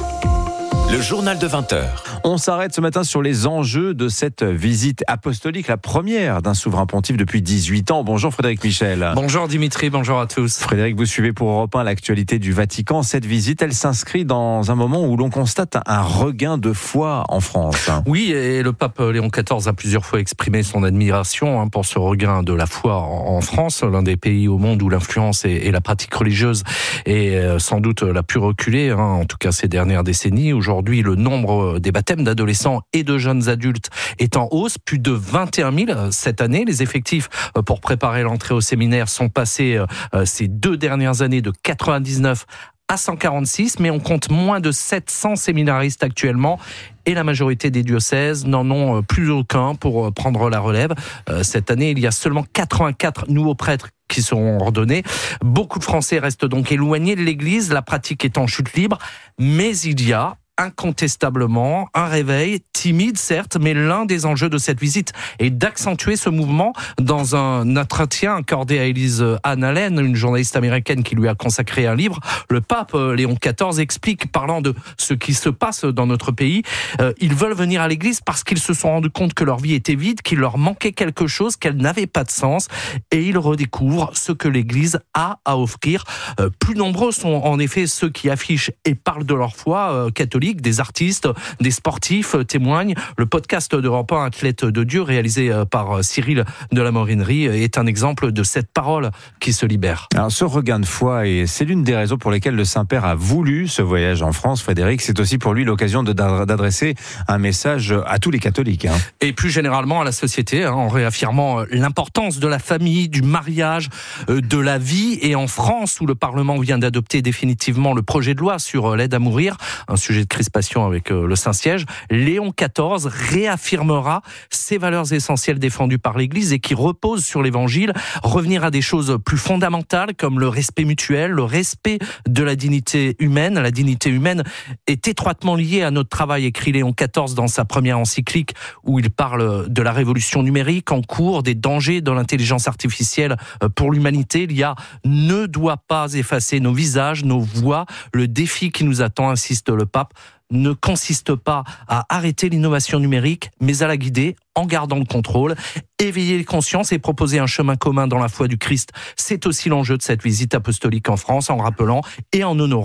Le journal de 20h. On s'arrête ce matin sur les enjeux de cette visite apostolique, la première d'un souverain pontife depuis 18 ans. Bonjour Frédéric Michel. Bonjour Dimitri, bonjour à tous. Frédéric, vous suivez pour Europe 1 l'actualité du Vatican. Cette visite, elle s'inscrit dans un moment où l'on constate un regain de foi en France. Oui, et le pape Léon XIV a plusieurs fois exprimé son admiration pour ce regain de la foi en France, l'un des pays au monde où l'influence et la pratique religieuse est sans doute la plus reculée, en tout cas ces dernières décennies. Aujourd'hui, le nombre des baptêmes d'adolescents et de jeunes adultes est en hausse, plus de 21 000 cette année. Les effectifs pour préparer l'entrée au séminaire sont passés ces 2 dernières années de 99 à 146, mais on compte moins de 700 séminaristes actuellement et la majorité des diocèses n'en ont plus aucun pour prendre la relève. Cette année, il y a seulement 84 nouveaux prêtres qui seront ordonnés. Beaucoup de Français restent donc éloignés de l'Église, la pratique est en chute libre, mais il y a incontestablement un réveil, timide certes, mais l'un des enjeux de cette visite est d'accentuer ce mouvement. Dans un entretien accordé à Elise Ann Allen, une journaliste américaine qui lui a consacré un livre, le pape Léon XIV explique, parlant de ce qui se passe dans notre pays, ils veulent venir à l'église parce qu'ils se sont rendus compte que leur vie était vide, qu'il leur manquait quelque chose, qu'elle n'avait pas de sens, et ils redécouvrent ce que l'église a à offrir. Plus nombreux sont en effet ceux qui affichent et parlent de leur foi catholique. Des artistes, des sportifs témoignent. Le podcast d'Europe 1 Athlète de Dieu, réalisé par Cyril de la Morinerie, est un exemple de cette parole qui se libère. Alors ce regain de foi, et c'est l'une des raisons pour lesquelles le Saint-Père a voulu ce voyage en France, Frédéric, c'est aussi pour lui l'occasion d'adresser un message à tous les catholiques. Et plus généralement à la société, en réaffirmant l'importance de la famille, du mariage, de la vie. Et en France, où le Parlement vient d'adopter définitivement le projet de loi sur l'aide à mourir, un sujet de crispation avec le Saint-Siège, Léon XIV réaffirmera ces valeurs essentielles défendues par l'Église et qui reposent sur l'Évangile, revenir à des choses plus fondamentales comme le respect mutuel, le respect de la dignité humaine. La dignité humaine est étroitement liée à notre travail, écrit Léon XIV dans sa première encyclique où il parle de la révolution numérique en cours, des dangers de l'intelligence artificielle pour l'humanité. Il y a ne doit pas effacer nos visages, nos voix. Le défi qui nous attend, insiste le pape, ne consiste pas à arrêter l'innovation numérique, mais à la guider en gardant le contrôle. Éveiller les consciences et proposer un chemin commun dans la foi du Christ, c'est aussi l'enjeu de cette visite apostolique en France, en rappelant et en honorant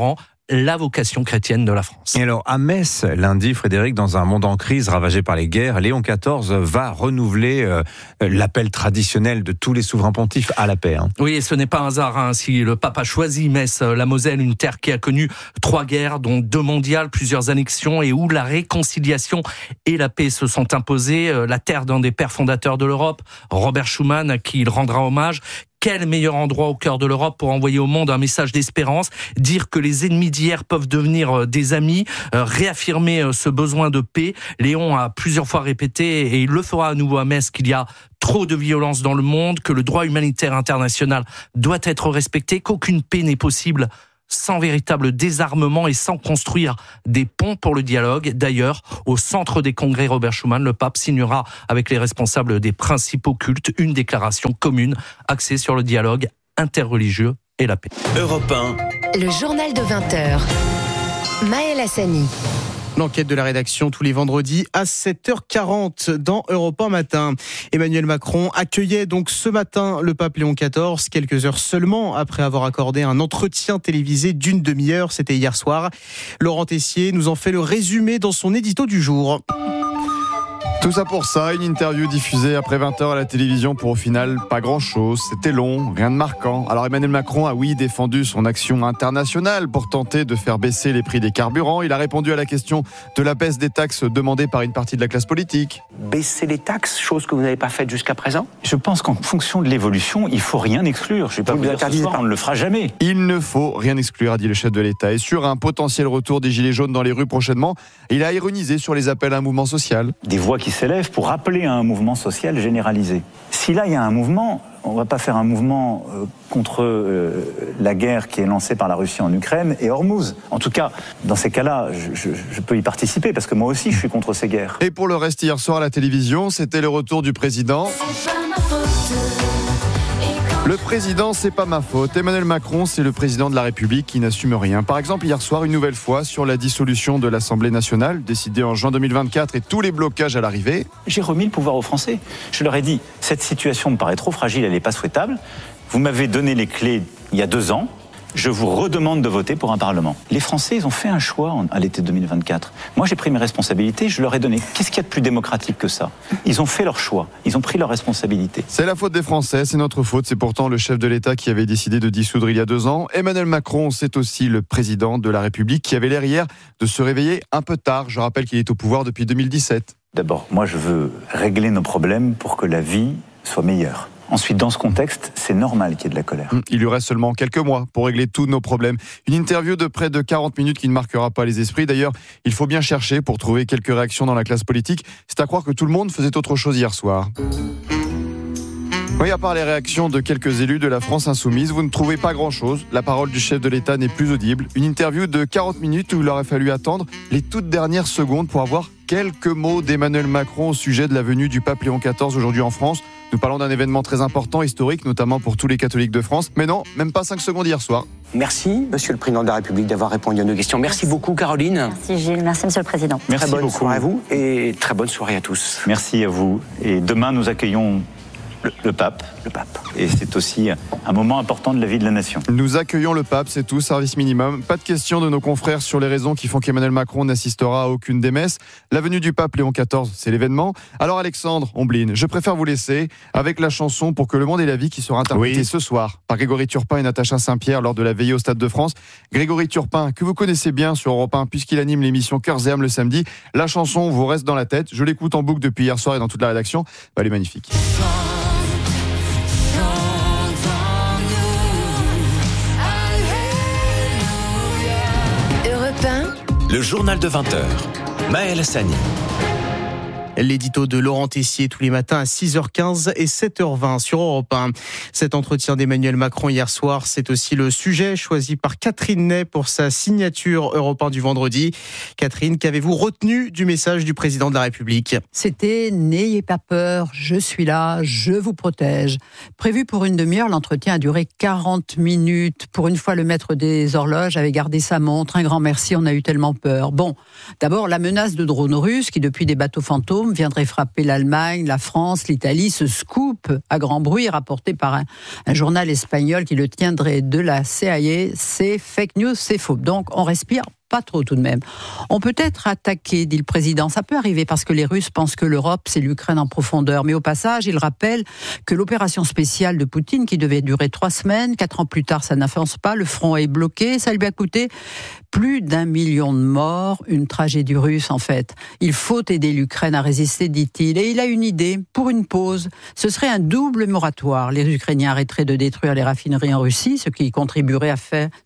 la vocation chrétienne de la France. Et alors, à Metz, lundi, Frédéric, dans un monde en crise ravagé par les guerres, Léon XIV va renouveler l'appel traditionnel de tous les souverains pontifes à la paix. Oui, et ce n'est pas un hasard si le pape a choisi Metz, la Moselle, une terre qui a connu 3 guerres, dont 2 mondiales, plusieurs annexions, et où la réconciliation et la paix se sont imposées. La terre d'un des pères fondateurs de l'Europe, Robert Schuman, à qui il rendra hommage. Quel meilleur endroit au cœur de l'Europe pour envoyer au monde un message d'espérance, dire que les ennemis d'hier peuvent devenir des amis, réaffirmer ce besoin de paix. Léon a plusieurs fois répété, et il le fera à nouveau à Metz, qu'il y a trop de violence dans le monde, que le droit humanitaire international doit être respecté, qu'aucune paix n'est possible sans véritable désarmement et sans construire des ponts pour le dialogue. D'ailleurs, au centre des congrès Robert Schuman, le pape signera avec les responsables des principaux cultes une déclaration commune axée sur le dialogue interreligieux et la paix. Europe 1. Le journal de 20h. Maël Hassani. L'enquête de la rédaction tous les vendredis à 7h40 dans Europe 1 matin. Emmanuel Macron accueillait donc ce matin le pape Léon XIV, quelques heures seulement après avoir accordé un entretien télévisé d'une demi-heure. C'était hier soir. Laurent Tessier nous en fait le résumé dans son édito du jour. Tout ça pour ça, une interview diffusée après 20h à la télévision pour au final pas grand-chose. C'était long, rien de marquant. Alors Emmanuel Macron a défendu son action internationale pour tenter de faire baisser les prix des carburants. Il a répondu à la question de la baisse des taxes demandée par une partie de la classe politique. Baisser les taxes, chose que vous n'avez pas faite jusqu'à présent ? Je pense qu'en fonction de l'évolution, il ne faut rien exclure. Je ne vais pas vous dire ce soir, on ne le fera jamais. Il ne faut rien exclure, a dit le chef de l'État. Et sur un potentiel retour des Gilets jaunes dans les rues prochainement, il a ironisé sur les appels à un mouvement social. Des voix qui s'élèvent pour appeler à un mouvement social généralisé. Si là, il y a un mouvement, on ne va pas faire un mouvement contre la guerre qui est lancée par la Russie en Ukraine et Hormuz. En tout cas, dans ces cas-là, je peux y participer parce que moi aussi, je suis contre ces guerres. Et pour le reste, hier soir à la télévision, c'était le retour du président. Le président, c'est pas ma faute. Emmanuel Macron, c'est le président de la République qui n'assume rien. Par exemple, hier soir, une nouvelle fois, sur la dissolution de l'Assemblée nationale, décidée en juin 2024 et tous les blocages à l'arrivée. J'ai remis le pouvoir aux Français. Je leur ai dit, cette situation me paraît trop fragile, elle n'est pas souhaitable. Vous m'avez donné les clés il y a 2 ans. Je vous redemande de voter pour un Parlement. Les Français, ils ont fait un choix à l'été 2024. Moi, j'ai pris mes responsabilités, je leur ai donné. Qu'est-ce qu'il y a de plus démocratique que ça ? Ils ont fait leur choix, ils ont pris leurs responsabilités. C'est la faute des Français, c'est notre faute. C'est pourtant le chef de l'État qui avait décidé de dissoudre il y a 2 ans. Emmanuel Macron, c'est aussi le président de la République qui avait l'air hier de se réveiller un peu tard. Je rappelle qu'il est au pouvoir depuis 2017. D'abord, moi, je veux régler nos problèmes pour que la vie soit meilleure. Ensuite, dans ce contexte, c'est normal qu'il y ait de la colère. Il lui reste seulement quelques mois pour régler tous nos problèmes. Une interview de près de 40 minutes qui ne marquera pas les esprits. D'ailleurs, il faut bien chercher pour trouver quelques réactions dans la classe politique. C'est à croire que tout le monde faisait autre chose hier soir. Oui, à part les réactions de quelques élus de la France insoumise, vous ne trouvez pas grand-chose. La parole du chef de l'État n'est plus audible. Une interview de 40 minutes où il aurait fallu attendre les toutes dernières secondes pour avoir quelques mots d'Emmanuel Macron au sujet de la venue du pape Léon XIV aujourd'hui en France. Nous parlons d'un événement très important, historique, notamment pour tous les catholiques de France. Mais non, même pas 5 secondes hier soir. Merci, Monsieur le Président de la République, d'avoir répondu à nos questions. Merci beaucoup, Caroline. Merci Gilles, merci Monsieur le Président. Merci très bonne beaucoup. soirée à vous et très bonne soirée à tous. Merci à vous. Et demain, nous accueillons le pape. Et c'est aussi un moment important de la vie de la nation. Nous accueillons le pape, c'est tout, service minimum. Pas de question de nos confrères sur les raisons qui font qu'Emmanuel Macron n'assistera à aucune des messes. La venue du pape Léon XIV, c'est l'événement. Alors Alexandre Omblin, je préfère vous laisser avec la chanson Pour que le monde ait la vie qui sera interprétée ce soir par Grégory Turpin et Natacha Saint-Pierre lors de la veillée au Stade de France. Grégory Turpin, que vous connaissez bien sur Europe 1 puisqu'il anime l'émission Cœurs et âmes le samedi. La chanson vous reste dans la tête. Je l'écoute en boucle depuis hier soir et dans toute la rédaction. Elle est magnifique. Le journal de 20h. Maël Hassani. L'édito de Laurent Tessier tous les matins à 6h15 et 7h20 sur Europe 1. Cet entretien d'Emmanuel Macron hier soir, c'est aussi le sujet choisi par Catherine Ney pour sa signature Europe 1 du vendredi. Catherine, qu'avez-vous retenu du message du président de la République ? C'était « N'ayez pas peur, je suis là, je vous protège ». Prévu pour une demi-heure, l'entretien a duré 40 minutes. Pour une fois, le maître des horloges avait gardé sa montre. Un grand merci, on a eu tellement peur. Bon, d'abord, la menace de drones russes qui, depuis des bateaux fantômes, atome viendrait frapper l'Allemagne, la France, l'Italie. Ce scoop à grand bruit rapporté par un journal espagnol qui le tiendrait de la CIA, c'est fake news, c'est faux. Donc on respire pas trop tout de même. On peut être attaqué, dit le président. Ça peut arriver parce que les Russes pensent que l'Europe, c'est l'Ukraine en profondeur. Mais au passage, il rappelle que l'opération spéciale de Poutine, qui devait durer 3 semaines, 4 ans plus tard, ça n'avance pas. Le front est bloqué. Ça lui a coûté plus d'1 million de morts. Une tragédie russe, en fait. Il faut aider l'Ukraine à résister, dit-il. Et il a une idée pour une pause. Ce serait un double moratoire. Les Ukrainiens arrêteraient de détruire les raffineries en Russie, ce qui contribue à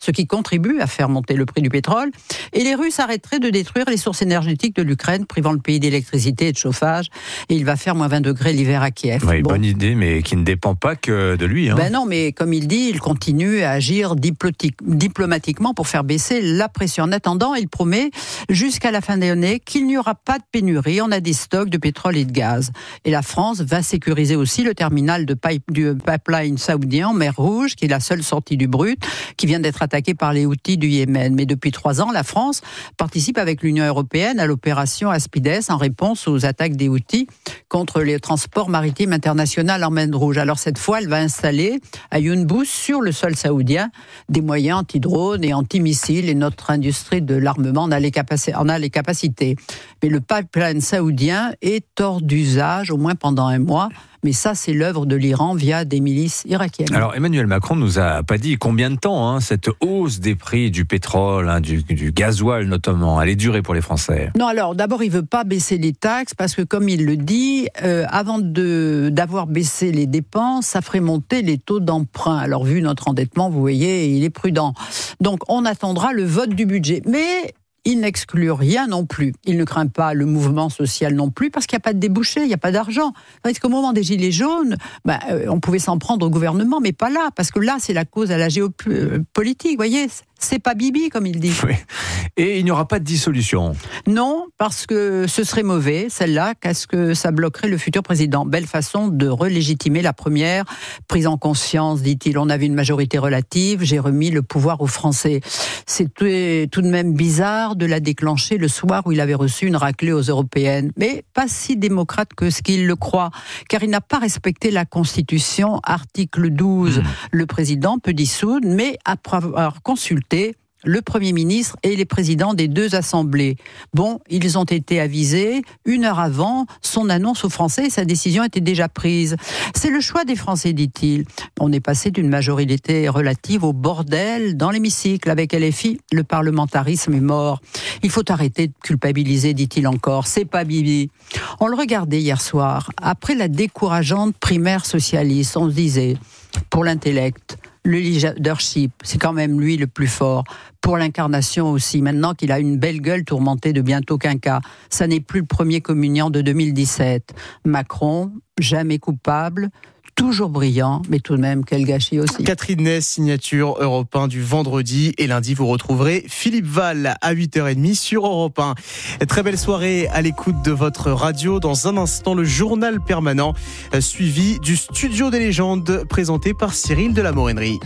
faire monter le prix du pétrole. Et les Russes arrêteraient de détruire les sources énergétiques de l'Ukraine, privant le pays d'électricité et de chauffage. Et il va faire moins 20 degrés l'hiver à Kiev. Oui, bonne idée, mais qui ne dépend pas que de lui. Ben non, mais comme il dit, il continue à agir diplomatiquement pour faire baisser la pression. En attendant, il promet jusqu'à la fin de l'année qu'il n'y aura pas de pénurie. On a des stocks de pétrole et de gaz. Et la France va sécuriser aussi le terminal du pipeline saoudien en mer Rouge, qui est la seule sortie du brut, qui vient d'être attaqué par les Houthis du Yémen. Mais depuis 3 ans, la France participe avec l'Union européenne à l'opération Aspides en réponse aux attaques des Houthis contre les transports maritimes internationaux en mer Rouge. Alors cette fois, elle va installer à Yunbous, sur le sol saoudien, des moyens anti-drones et anti-missiles, et notre industrie de l'armement en a les capacités. Mais le pipeline saoudien est hors d'usage, au moins pendant 1 mois. Mais ça, c'est l'œuvre de l'Iran via des milices irakiennes. Alors, Emmanuel Macron nous a pas dit combien de temps cette hausse des prix du pétrole, du gasoil notamment, allait durer pour les Français. Non, alors, d'abord, il veut pas baisser les taxes parce que, comme il le dit, avant d'avoir baissé les dépenses, ça ferait monter les taux d'emprunt. Alors, vu notre endettement, vous voyez, il est prudent. Donc, on attendra le vote du budget. Mais il n'exclut rien non plus. Il ne craint pas le mouvement social non plus, parce qu'il n'y a pas de débouché, il n'y a pas d'argent. Parce qu'au moment des Gilets jaunes, on pouvait s'en prendre au gouvernement, mais pas là, parce que là, c'est la cause à la géopolitique, vous voyez, c'est pas Bibi, comme il dit. Oui. Et il n'y aura pas de dissolution. Non, parce que ce serait mauvais, celle-là, parce que ça bloquerait le futur président. Belle façon de relégitimer la première prise en conscience, dit-il. On avait une majorité relative, j'ai remis le pouvoir aux Français. C'était tout de même bizarre de la déclencher le soir où il avait reçu une raclée aux Européennes. Mais pas si démocrate que ce qu'il le croit, car il n'a pas respecté la Constitution, article 12. Le président peut dissoudre, mais après avoir consulté le Premier ministre et les présidents des 2 assemblées. Bon, ils ont été avisés 1 heure avant son annonce aux Français et sa décision était déjà prise. C'est le choix des Français, dit-il. On est passé d'une majorité relative au bordel dans l'hémicycle. Avec LFI, le parlementarisme est mort. Il faut arrêter de culpabiliser, dit-il encore. C'est pas Bibi. On le regardait hier soir. Après la décourageante primaire socialiste, on se disait, pour l'intellect, le leadership, c'est quand même lui le plus fort. Pour l'incarnation aussi, maintenant qu'il a une belle gueule tourmentée de bientôt quinquas. Ça n'est plus le premier communiant de 2017. Macron, jamais coupable, toujours brillant, mais tout de même, quel gâchis aussi. Catherine Ney, signature Europe 1 du vendredi. Et lundi, vous retrouverez Philippe Val à 8h30 sur Europe 1. Très belle soirée à l'écoute de votre radio. Dans un instant, le journal permanent, suivi du Studio des légendes, présenté par Cyril de la Morennerie.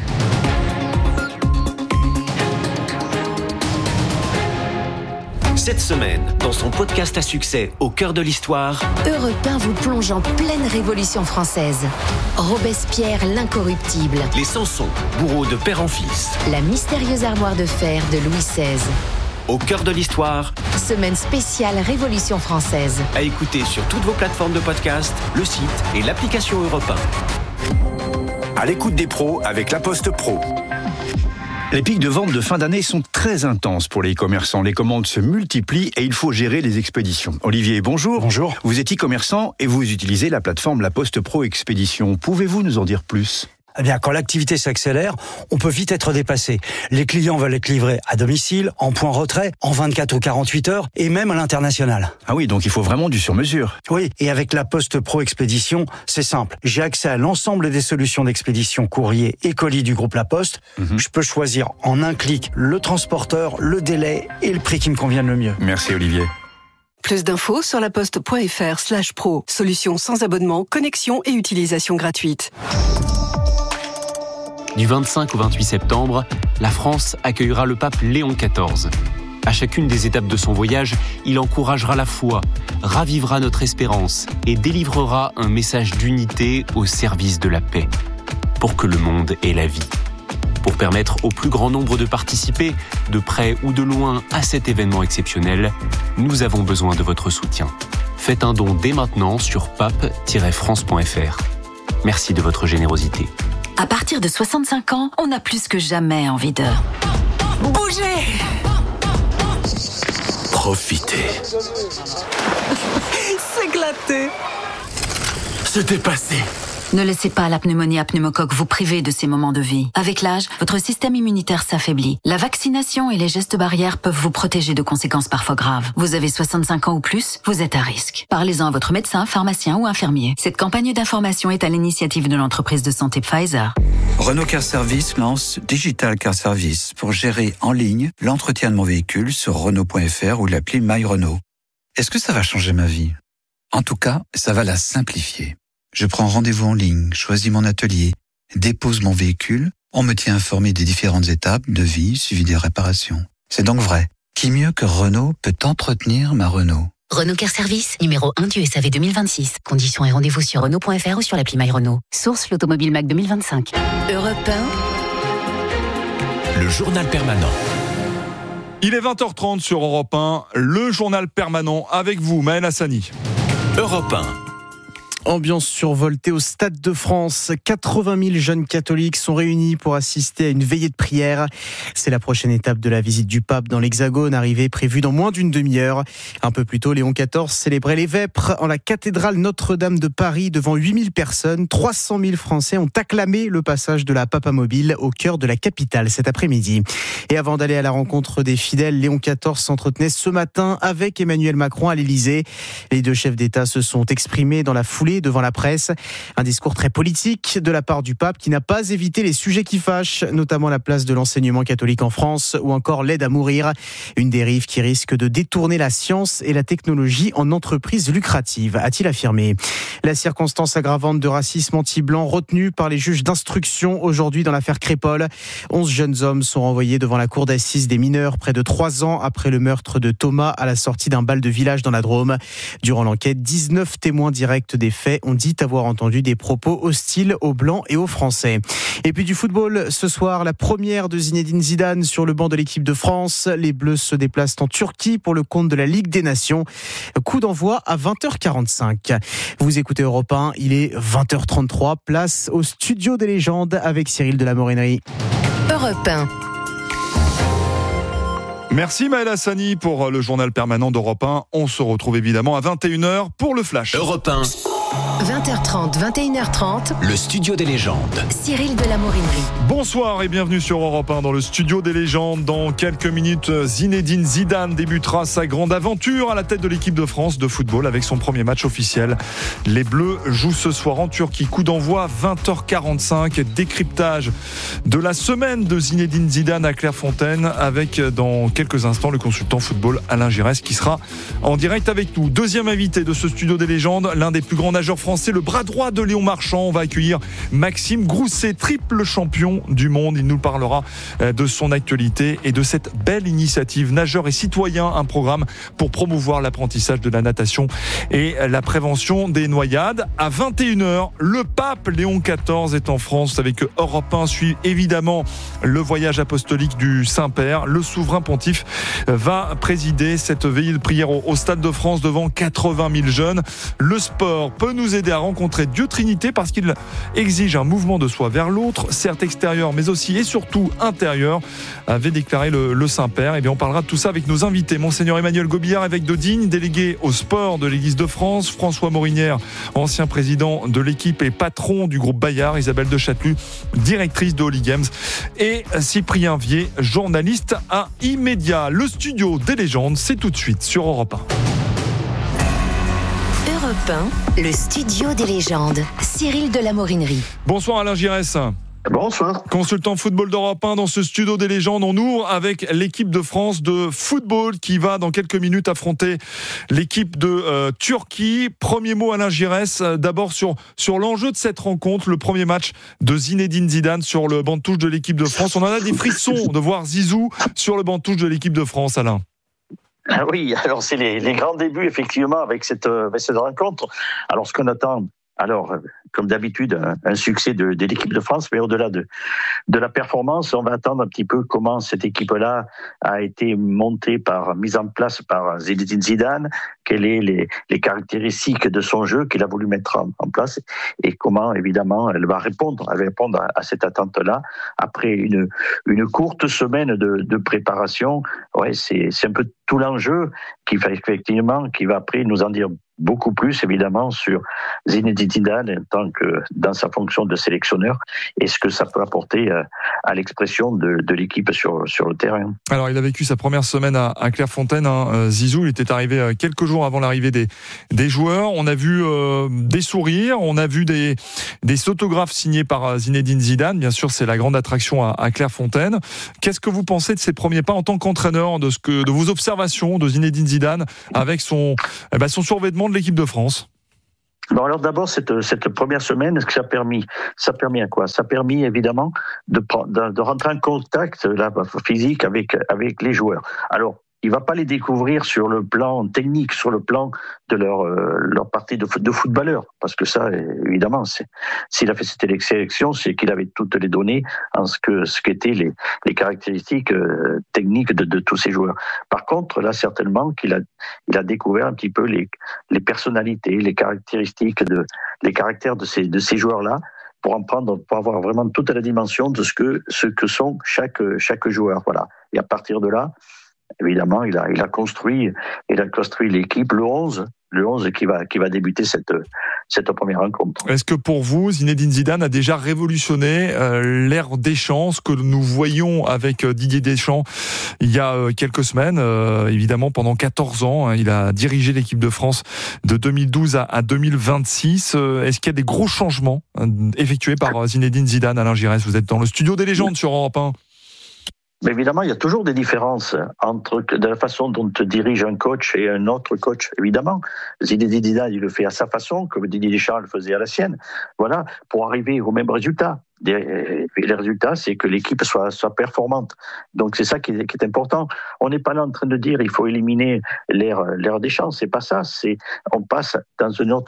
Cette semaine, dans son podcast à succès Au cœur de l'histoire, Europe 1 vous plonge en pleine Révolution française. Robespierre l'incorruptible. les Samson, bourreaux de père en fils. La mystérieuse armoire de fer de Louis XVI. Au cœur de l'histoire, Semaine spéciale Révolution française. à écouter sur toutes vos plateformes de podcast, le site et l'application Europe 1. À l'écoute des pros avec La Poste Pro. Les pics de vente de fin d'année sont très intenses pour les e-commerçants. Les commandes se multiplient et il faut gérer les expéditions. Olivier, bonjour. Bonjour. Vous êtes e-commerçant et vous utilisez la plateforme La Poste Pro Expédition. Pouvez-vous nous en dire plus ? Eh bien, quand l'activité s'accélère, on peut vite être dépassé. Les clients veulent être livrés à domicile, en point retrait, en 24 ou 48 heures, et même à l'international. Ah oui, donc il faut vraiment du sur-mesure. Oui, et avec la Poste Pro Expédition, c'est simple. J'ai accès à l'ensemble des solutions d'expédition courrier et colis du groupe La Poste. Je peux choisir en un clic le transporteur, le délai et le prix qui me convienne le mieux. Merci Olivier. Plus d'infos sur laposte.fr/pro. Solution sans abonnement, connexion et utilisation gratuite. Du 25 au 28 septembre, la France accueillera le pape Léon XIV. À chacune des étapes de son voyage, il encouragera la foi, ravivera notre espérance et délivrera un message d'unité au service de la paix, pour que le monde ait la vie. Pour permettre au plus grand nombre de participer, de près ou de loin, à cet événement exceptionnel, nous avons besoin de votre soutien. Faites un don dès maintenant sur pape-france.fr. Merci de votre générosité. À partir de 65 ans, on a plus que jamais envie de bouger. Profitez. S'éclater. Se dépasser. Ne laissez pas la pneumonie à pneumocoque vous priver de ces moments de vie. Avec l'âge, votre système immunitaire s'affaiblit. La vaccination et les gestes barrières peuvent vous protéger de conséquences parfois graves. Vous avez 65 ans ou plus, vous êtes à risque. Parlez-en à votre médecin, pharmacien ou infirmier. Cette campagne d'information est à l'initiative de l'entreprise de santé Pfizer. Renault Car Service lance Digital Car Service pour gérer en ligne l'entretien de mon véhicule sur Renault.fr ou l'appli My Renault. Est-ce que ça va changer ma vie ? En tout cas, ça va la simplifier. Je prends rendez-vous en ligne, choisis mon atelier, dépose mon véhicule, on me tient informé des différentes étapes de vie suivi des réparations. C'est donc vrai. Qui mieux que Renault peut entretenir ma Renault ? Renault Car Service, numéro 1 du SAV 2026. Conditions et rendez-vous sur Renault.fr ou sur l'appli My Renault. Source l'Automobile Mac 2025. Europe 1. Le journal permanent. Il est 20h30 sur Europe 1, le journal permanent avec vous, Maël Hassani. Europe 1. Ambiance survoltée au Stade de France. 80 000 jeunes catholiques sont réunis pour assister à une veillée de prière. C'est la prochaine étape de la visite du pape dans l'Hexagone, arrivée prévue dans moins d'une demi-heure. Un peu plus tôt, Léon XIV célébrait les vêpres en la cathédrale Notre-Dame de Paris devant 8 000 personnes. 300 000 Français ont acclamé le passage de la Papamobile au cœur de la capitale cet après-midi. Et avant d'aller à la rencontre des fidèles, Léon XIV s'entretenait ce matin avec Emmanuel Macron à l'Élysée. Les deux chefs d'État se sont exprimés dans la foulée devant la presse. Un discours très politique de la part du pape qui n'a pas évité les sujets qui fâchent, notamment la place de l'enseignement catholique en France ou encore l'aide à mourir. Une dérive qui risque de détourner la science et la technologie en entreprise lucrative, a-t-il affirmé. La circonstance aggravante de racisme anti-blanc retenue par les juges d'instruction aujourd'hui dans l'affaire Crépol. 11 jeunes hommes sont renvoyés devant la cour d'assises des mineurs près de 3 ans après le meurtre de Thomas à la sortie d'un bal de village dans la Drôme. Durant l'enquête, 19 témoins directs des faits ont dit avoir entendu des propos hostiles aux Blancs et aux Français. Et puis du football, ce soir, la première de Zinedine Zidane sur le banc de l'équipe de France. Les Bleus se déplacent en Turquie pour le compte de la Ligue des Nations. Coup d'envoi à 20h45. Vous écoutez Europe 1, il est 20h33. Place au studio des légendes avec Cyril de la Morinerie. Europe 1. Merci Maël Hassani pour le journal permanent d'Europe 1. On se retrouve évidemment à 21h pour le Flash. Europe 1. 20h30, 21h30. Le studio des légendes. Cyril de la Morinerie. Bonsoir et bienvenue sur Europe 1 dans le studio des légendes. Dans quelques minutes, Zinedine Zidane débutera sa grande aventure à la tête de l'équipe de France de football avec son premier match officiel. Les Bleus jouent ce soir en Turquie. Coup d'envoi 20h45. Décryptage de la semaine de Zinedine Zidane à Clairefontaine avec dans quelques instants le consultant football Alain Giresse qui sera en direct avec nous. Deuxième invité de ce studio des légendes, l'un des plus grands nageurs français, le bras droit de Léon Marchand. On va accueillir Maxime Grousset, triple champion du monde. Il nous parlera de son actualité et de cette belle initiative Nageurs et Citoyens, un programme pour promouvoir l'apprentissage de la natation et la prévention des noyades. À 21h, le pape Léon XIV est en France. Vous savez que Europe 1 suit évidemment le voyage apostolique du Saint-Père. Le souverain pontife va présider cette veillée de prière au Stade de France devant 80 000 jeunes. Le sport peut nous aider à rencontrer Dieu Trinité parce qu'il exige un mouvement de soi vers l'autre, certes extérieur mais aussi et surtout intérieur, avait déclaré le Saint-Père. Et bien on parlera de tout ça avec nos invités. Monseigneur Emmanuel Gobillard, évêque de Digne, délégué au sport de l'Église de France, François Morinière, ancien président de l'équipe et patron du groupe Bayard, Isabelle de Chatelus, directrice de Holy Games, et Cyprien Vier, journaliste à Immédiat. Le studio des légendes, c'est tout de suite sur Europe 1. Europe 1, le studio des légendes. Cyril de la Morinerie. Bonsoir Alain Giresse. Bonsoir. Consultant football d'Europe 1 dans ce studio des légendes. On ouvre avec l'équipe de France de football qui va dans quelques minutes affronter l'équipe de Turquie. Premier mot Alain Giresse, d'abord sur l'enjeu de cette rencontre, le premier match de Zinedine Zidane sur le banc de touche de l'équipe de France. On en a des frissons de voir Zizou sur le banc de touche de l'équipe de France, Alain. Ah oui, alors c'est les grands débuts effectivement avec cette rencontre. Alors ce qu'on attend, comme d'habitude, un succès de l'équipe de France, mais au-delà de la performance, on va attendre un petit peu comment cette équipe-là a été mise en place par Zinedine Zidane, quelles sont les caractéristiques de son jeu qu'il a voulu mettre en place et comment, évidemment, elle va répondre à cette attente-là après une courte semaine de préparation. Ouais, c'est un peu tout l'enjeu qui va après nous en dire beaucoup plus, évidemment, sur Zinedine Zidane dans sa fonction de sélectionneur et ce que ça peut apporter à l'expression de l'équipe sur le terrain. Alors, il a vécu sa première semaine à Clairefontaine, Zizou. Il était arrivé quelques jours avant l'arrivée des joueurs. On a vu des sourires, on a vu des autographes signés par Zinedine Zidane. Bien sûr, c'est la grande attraction à Clairefontaine. Qu'est-ce que vous pensez de ces premiers pas en tant qu'entraîneur, de vos observations de Zinedine Zidane avec son survêtement de l'équipe de France? Bon, alors d'abord, cette première semaine, ce que ça a permis à quoi? Ça a permis évidemment de rentrer en contact physique avec les joueurs. Alors, il va pas les découvrir sur le plan technique, sur le plan de leur partie de footballeur, parce que ça, évidemment, s'il a fait cette sélection, c'est qu'il avait toutes les données en ce qu'étaient les caractéristiques techniques de tous ces joueurs. Par contre, là, certainement qu'il a découvert un petit peu les personnalités, les caractéristiques les caractères de ces joueurs-là, pour avoir vraiment toute la dimension de ce que sont chaque joueur. Voilà. Et à partir de là, évidemment, il a construit l'équipe, le 11 qui va débuter cette première rencontre. Est-ce que pour vous, Zinedine Zidane a déjà révolutionné l'ère Deschamps, ce que nous voyons avec Didier Deschamps il y a quelques semaines? Évidemment, pendant 14 ans, il a dirigé l'équipe de France de 2012 à 2026. Est-ce qu'il y a des gros changements effectués par Zinedine Zidane? Alain Giresse, vous êtes dans le studio des légendes sur Europe 1. Mais évidemment, il y a toujours des différences de la façon dont dirige un coach et un autre coach. Évidemment, Zinedine Zidane, il le fait à sa façon, comme Didier Deschamps le faisait à la sienne. Voilà, pour arriver au même résultat. Le résultat, c'est que l'équipe soit performante. Donc c'est ça qui est important. On n'est pas là en train de dire il faut éliminer l'ère Deschamps. C'est pas ça. On passe dans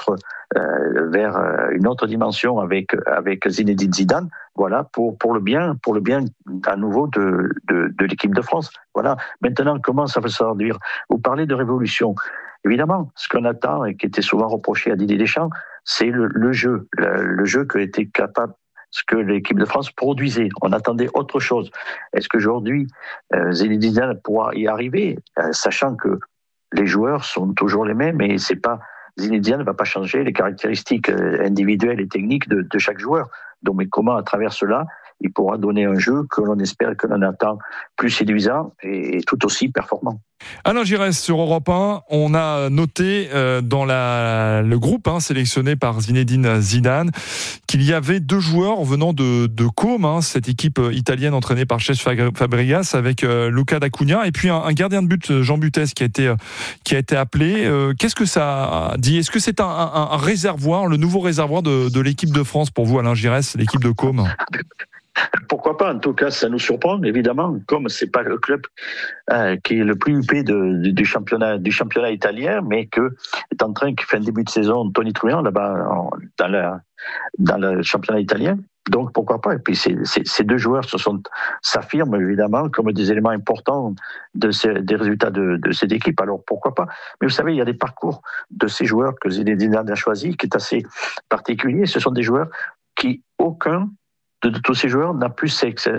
vers une autre dimension avec Zinedine Zidane. Voilà, pour le bien à nouveau de l'équipe de France. Voilà. Maintenant, comment ça va se traduire? Vous parlez de révolution. Évidemment, ce qu'on attend et qui était souvent reproché à Didier Deschamps, c'est le jeu. Le jeu qui était capable, ce que l'équipe de France produisait. On attendait autre chose. Est-ce qu'aujourd'hui, Zinedine Zidane pourra y arriver, sachant que les joueurs sont toujours les mêmes et c'est pas Zinedine Zidane ne va pas changer les caractéristiques individuelles et techniques de chaque joueur. Donc, mais comment, à travers cela, il pourra donner un jeu que l'on espère et que l'on attend plus séduisant et tout aussi performant. Alain Giresse sur Europe 1, on a noté dans le groupe sélectionné par Zinedine Zidane qu'il y avait 2 joueurs venant de Côme, cette équipe italienne entraînée par Cesc Fabregas avec Luca D'Acunha et puis un gardien de but, Jean Butès, qui a été appelé. Qu'est-ce que ça dit? Est-ce que c'est un réservoir, le nouveau réservoir de l'équipe de France pour vous, Alain Giresse, l'équipe de Côme? Pourquoi pas? En tout cas, ça nous surprend, évidemment. Comme c'est pas le club qui est le plus huppé du championnat italien, mais que est en train, qui fait un début de saison Tony Truant là-bas dans le championnat italien. Donc pourquoi pas? Et puis ces 2 joueurs s'affirment évidemment comme des éléments importants des résultats de cette équipe. Alors pourquoi pas? Mais vous savez, il y a des parcours de ces joueurs que Zinedine Zidane a choisi qui est assez particulier. Ce sont des joueurs qui aucun de tous ces joueurs n'a pu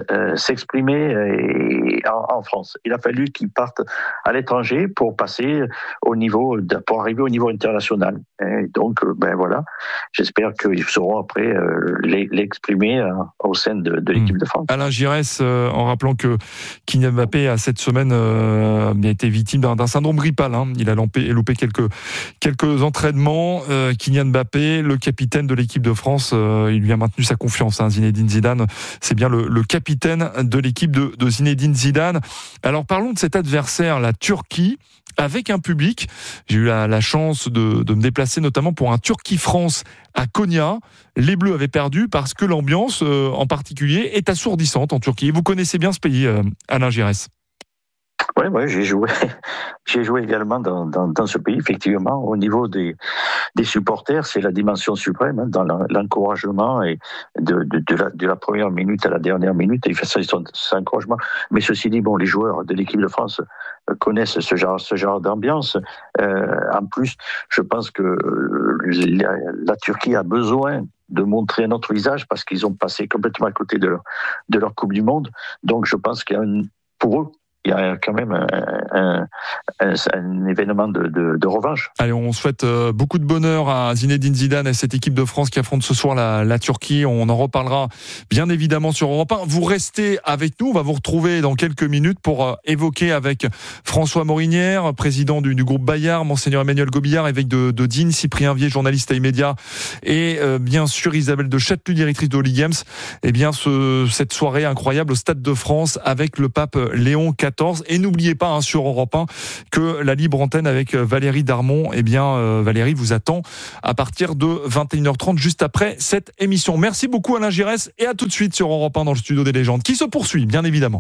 s'exprimer en France. Il a fallu qu'ils partent à l'étranger pour passer pour arriver au niveau international. Et donc, voilà, j'espère qu'ils sauront après l'exprimer au sein de l'équipe de France. Alain Giresse, en rappelant que Kylian Mbappé a cette semaine a été victime d'un syndrome grippal. Il a loupé quelques entraînements. Kylian Mbappé, le capitaine de l'équipe de France, il lui a maintenu sa confiance. Zinedine Zidane, c'est bien le capitaine de l'équipe de Zinedine Zidane. Alors parlons de cet adversaire, la Turquie, avec un public. J'ai eu la chance de me déplacer notamment pour un Turquie-France à Konya. Les Bleus avaient perdu parce que l'ambiance en particulier est assourdissante en Turquie. Vous connaissez bien ce pays, Alain Giresse? Oui, j'ai joué. J'ai joué également dans ce pays, effectivement. Au niveau des supporters, c'est la dimension suprême, dans l'encouragement et de la première minute à la dernière minute. Il fait ça, cet encouragement. Mais ceci dit, les joueurs de l'équipe de France connaissent ce genre d'ambiance. En plus, je pense que la Turquie a besoin de montrer un autre visage parce qu'ils ont passé complètement à côté de leur Coupe du Monde. Donc, je pense qu'il y a pour eux, il y a quand même un événement de revanche. Allez, on souhaite beaucoup de bonheur à Zinedine Zidane et cette équipe de France qui affronte ce soir la Turquie. On en reparlera bien évidemment sur Europe 1. Vous restez avec nous, on va vous retrouver dans quelques minutes pour évoquer avec François Morinière, président du groupe Bayard, Monseigneur Emmanuel Gobillard, évêque de Digne, Cyprien Vier, journaliste à Immédiat, et bien sûr Isabelle de Châtelus, directrice de Holy Games. Eh bien, cette soirée incroyable au Stade de France avec le pape Léon XIV. Et n'oubliez pas sur Europe 1 que la libre antenne avec Valérie Darmon, Valérie vous attend à partir de 21h30 juste après cette émission. Merci beaucoup Alain Giresse et à tout de suite sur Europe 1 dans le studio des légendes qui se poursuit bien évidemment.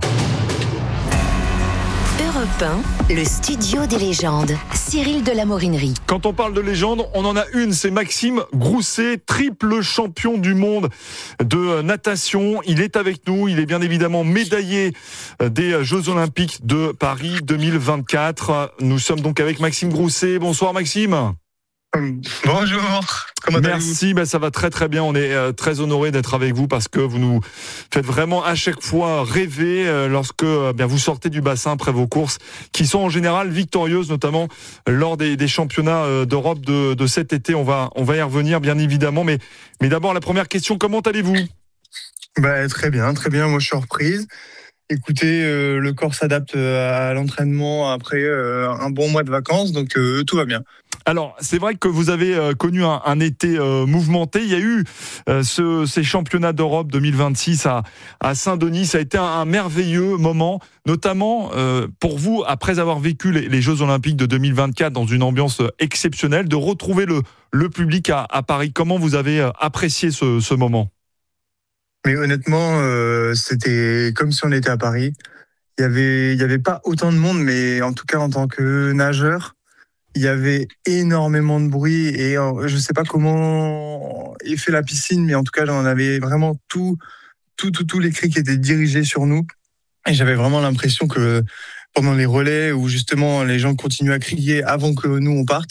Europe 1, le studio des légendes. Cyril de la Morinerie. Quand on parle de légende, on en a une, c'est Maxime Grousset, triple champion du monde de natation. Il est avec nous, il est bien évidemment médaillé des Jeux Olympiques de Paris 2024. Nous sommes donc avec Maxime Grousset. Bonsoir Maxime. Bonjour, comment allez-vous ? Merci, ça va très très bien. On est très honoré d'être avec vous parce que vous nous faites vraiment à chaque fois rêver lorsque vous sortez du bassin après vos courses qui sont en général victorieuses, notamment lors des championnats d'Europe de cet été. On va y revenir bien évidemment, mais d'abord la première question, comment allez-vous ? Très bien, moi je suis en reprise. Écoutez, le corps s'adapte à l'entraînement après un bon mois de vacances, donc tout va bien. Alors, c'est vrai que vous avez connu un été mouvementé. Il y a eu ces championnats d'Europe 2026 à Saint-Denis. Ça a été un merveilleux moment, notamment pour vous, après avoir vécu les Jeux Olympiques de 2024 dans une ambiance exceptionnelle, de retrouver le public à Paris. Comment vous avez apprécié ce moment ? Mais honnêtement, c'était comme si on était à Paris. Il y avait pas autant de monde, mais en tout cas, en tant que nageur, il y avait énormément de bruit et je sais pas comment est fait la piscine, mais en tout cas, j'en avais vraiment tous les cris qui étaient dirigés sur nous. Et j'avais vraiment l'impression que pendant les relais où justement les gens continuent à crier avant que nous on parte,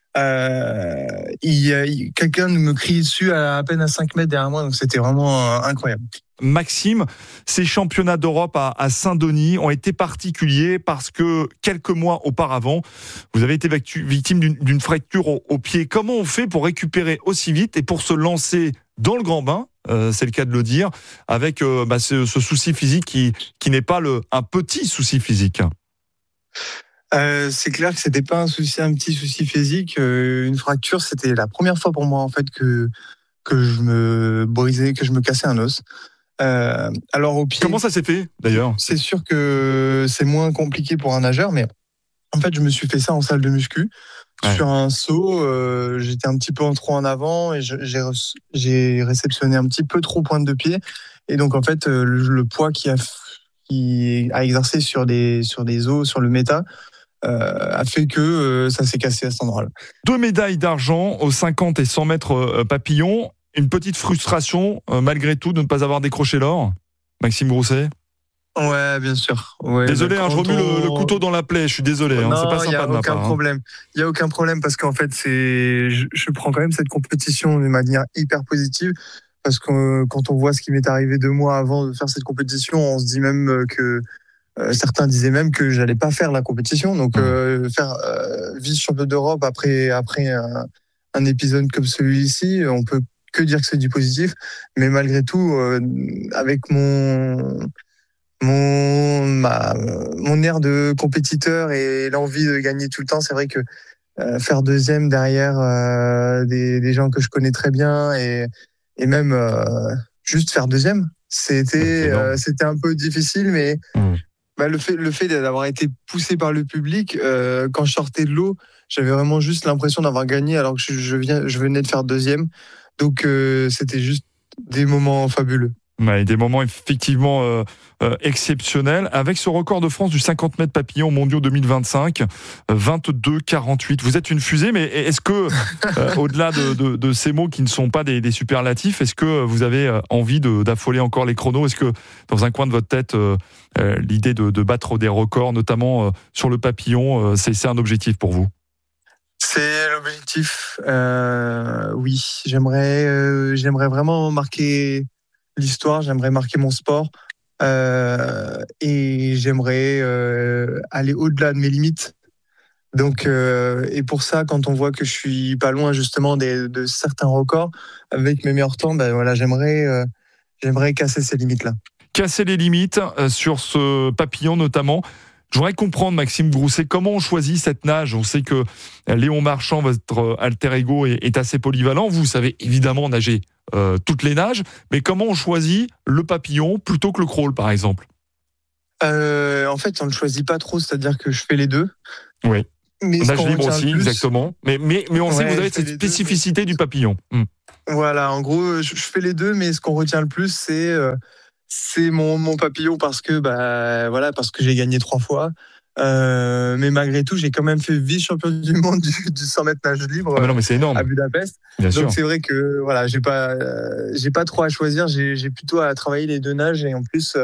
quelqu'un me crie dessus à peine à 5 mètres derrière moi, donc c'était vraiment incroyable. Maxime, ces championnats d'Europe à Saint-Denis ont été particuliers parce que quelques mois auparavant, vous avez été victime d'une fracture au pied. Comment on fait pour récupérer aussi vite et pour se lancer dans le grand bain, c'est le cas de le dire, avec ce souci physique qui n'est pas un petit souci physique ? C'est clair que c'était pas un petit souci physique. Une fracture, c'était la première fois pour moi en fait que je me brisais, que je me cassais un os. Alors au pied. Comment ça s'est fait d'ailleurs ? C'est sûr que c'est moins compliqué pour un nageur, mais en fait je me suis fait ça en salle de muscu. Ouais. Sur un saut, j'étais un petit peu en trop en avant et j'ai réceptionné un petit peu trop pointe de pied. Et donc en fait le poids qui a exercé sur des os, sur le méta, a fait que ça s'est cassé à cet endroit-là. 2 médailles d'argent aux 50 et 100 mètres papillon. Une petite frustration, malgré tout, de ne pas avoir décroché l'or, Maxime Grousset ? Ouais, bien sûr. Ouais, désolé, je remue le couteau dans la plaie, je suis désolé, non, c'est pas sympa de ma part. Il n'y a aucun problème, parce qu'en fait, je prends quand même cette compétition de manière hyper positive, parce que quand on voit ce qui m'est arrivé 2 mois avant de faire cette compétition, on se dit même que certains disaient même que j'allais pas faire la compétition, donc faire vice-champion d'Europe après un épisode comme celui-ci, on peut que dire que c'est du positif, mais malgré tout, avec mon air de compétiteur et l'envie de gagner tout le temps, c'est vrai que faire deuxième derrière des gens que je connais très bien et même juste faire deuxième, c'était un peu difficile, mais le fait d'avoir été poussé par le public, quand je sortais de l'eau, j'avais vraiment juste l'impression d'avoir gagné alors que je venais de faire deuxième. Donc c'était juste des moments fabuleux. Ouais, des moments effectivement exceptionnels. Avec ce record de France du 50 mètres papillon mondiaux 2025, 22,48. Vous êtes une fusée, mais est-ce que, au-delà de ces mots qui ne sont pas des superlatifs, est-ce que vous avez envie d'affoler encore les chronos ? Est-ce que, dans un coin de votre tête, l'idée de battre des records, notamment sur le papillon, c'est un objectif pour vous ? C'est l'objectif. Oui, j'aimerais vraiment marquer l'histoire, j'aimerais marquer mon sport et j'aimerais aller au-delà de mes limites. Donc, et pour ça, quand on voit que je suis pas loin justement de certains records avec mes meilleurs temps, ben voilà, j'aimerais casser ces limites-là. Casser les limites sur ce papillon notamment. Je voudrais comprendre, Maxime Grousset, comment on choisit cette nage ? On sait que Léon Marchand, votre alter ego, est assez polyvalent. Vous savez évidemment nager toutes les nages, mais comment on choisit le papillon plutôt que le crawl, par exemple ? En fait, on ne choisit pas trop, c'est-à-dire que je fais les deux. Oui. Mais nage libre aussi, exactement. Mais on sait que vous avez cette spécificité du papillon. Voilà, en gros, je fais les deux, mais ce qu'on retient le plus, c'est mon papillon parce que j'ai gagné 3 fois. Mais malgré tout, j'ai quand même fait vice-champion du monde du 100 mètres nage libre non, mais c'est énorme. à Budapest. Bien sûr. Donc c'est vrai que voilà, j'ai pas trop à choisir. J'ai plutôt à travailler les deux nages et en plus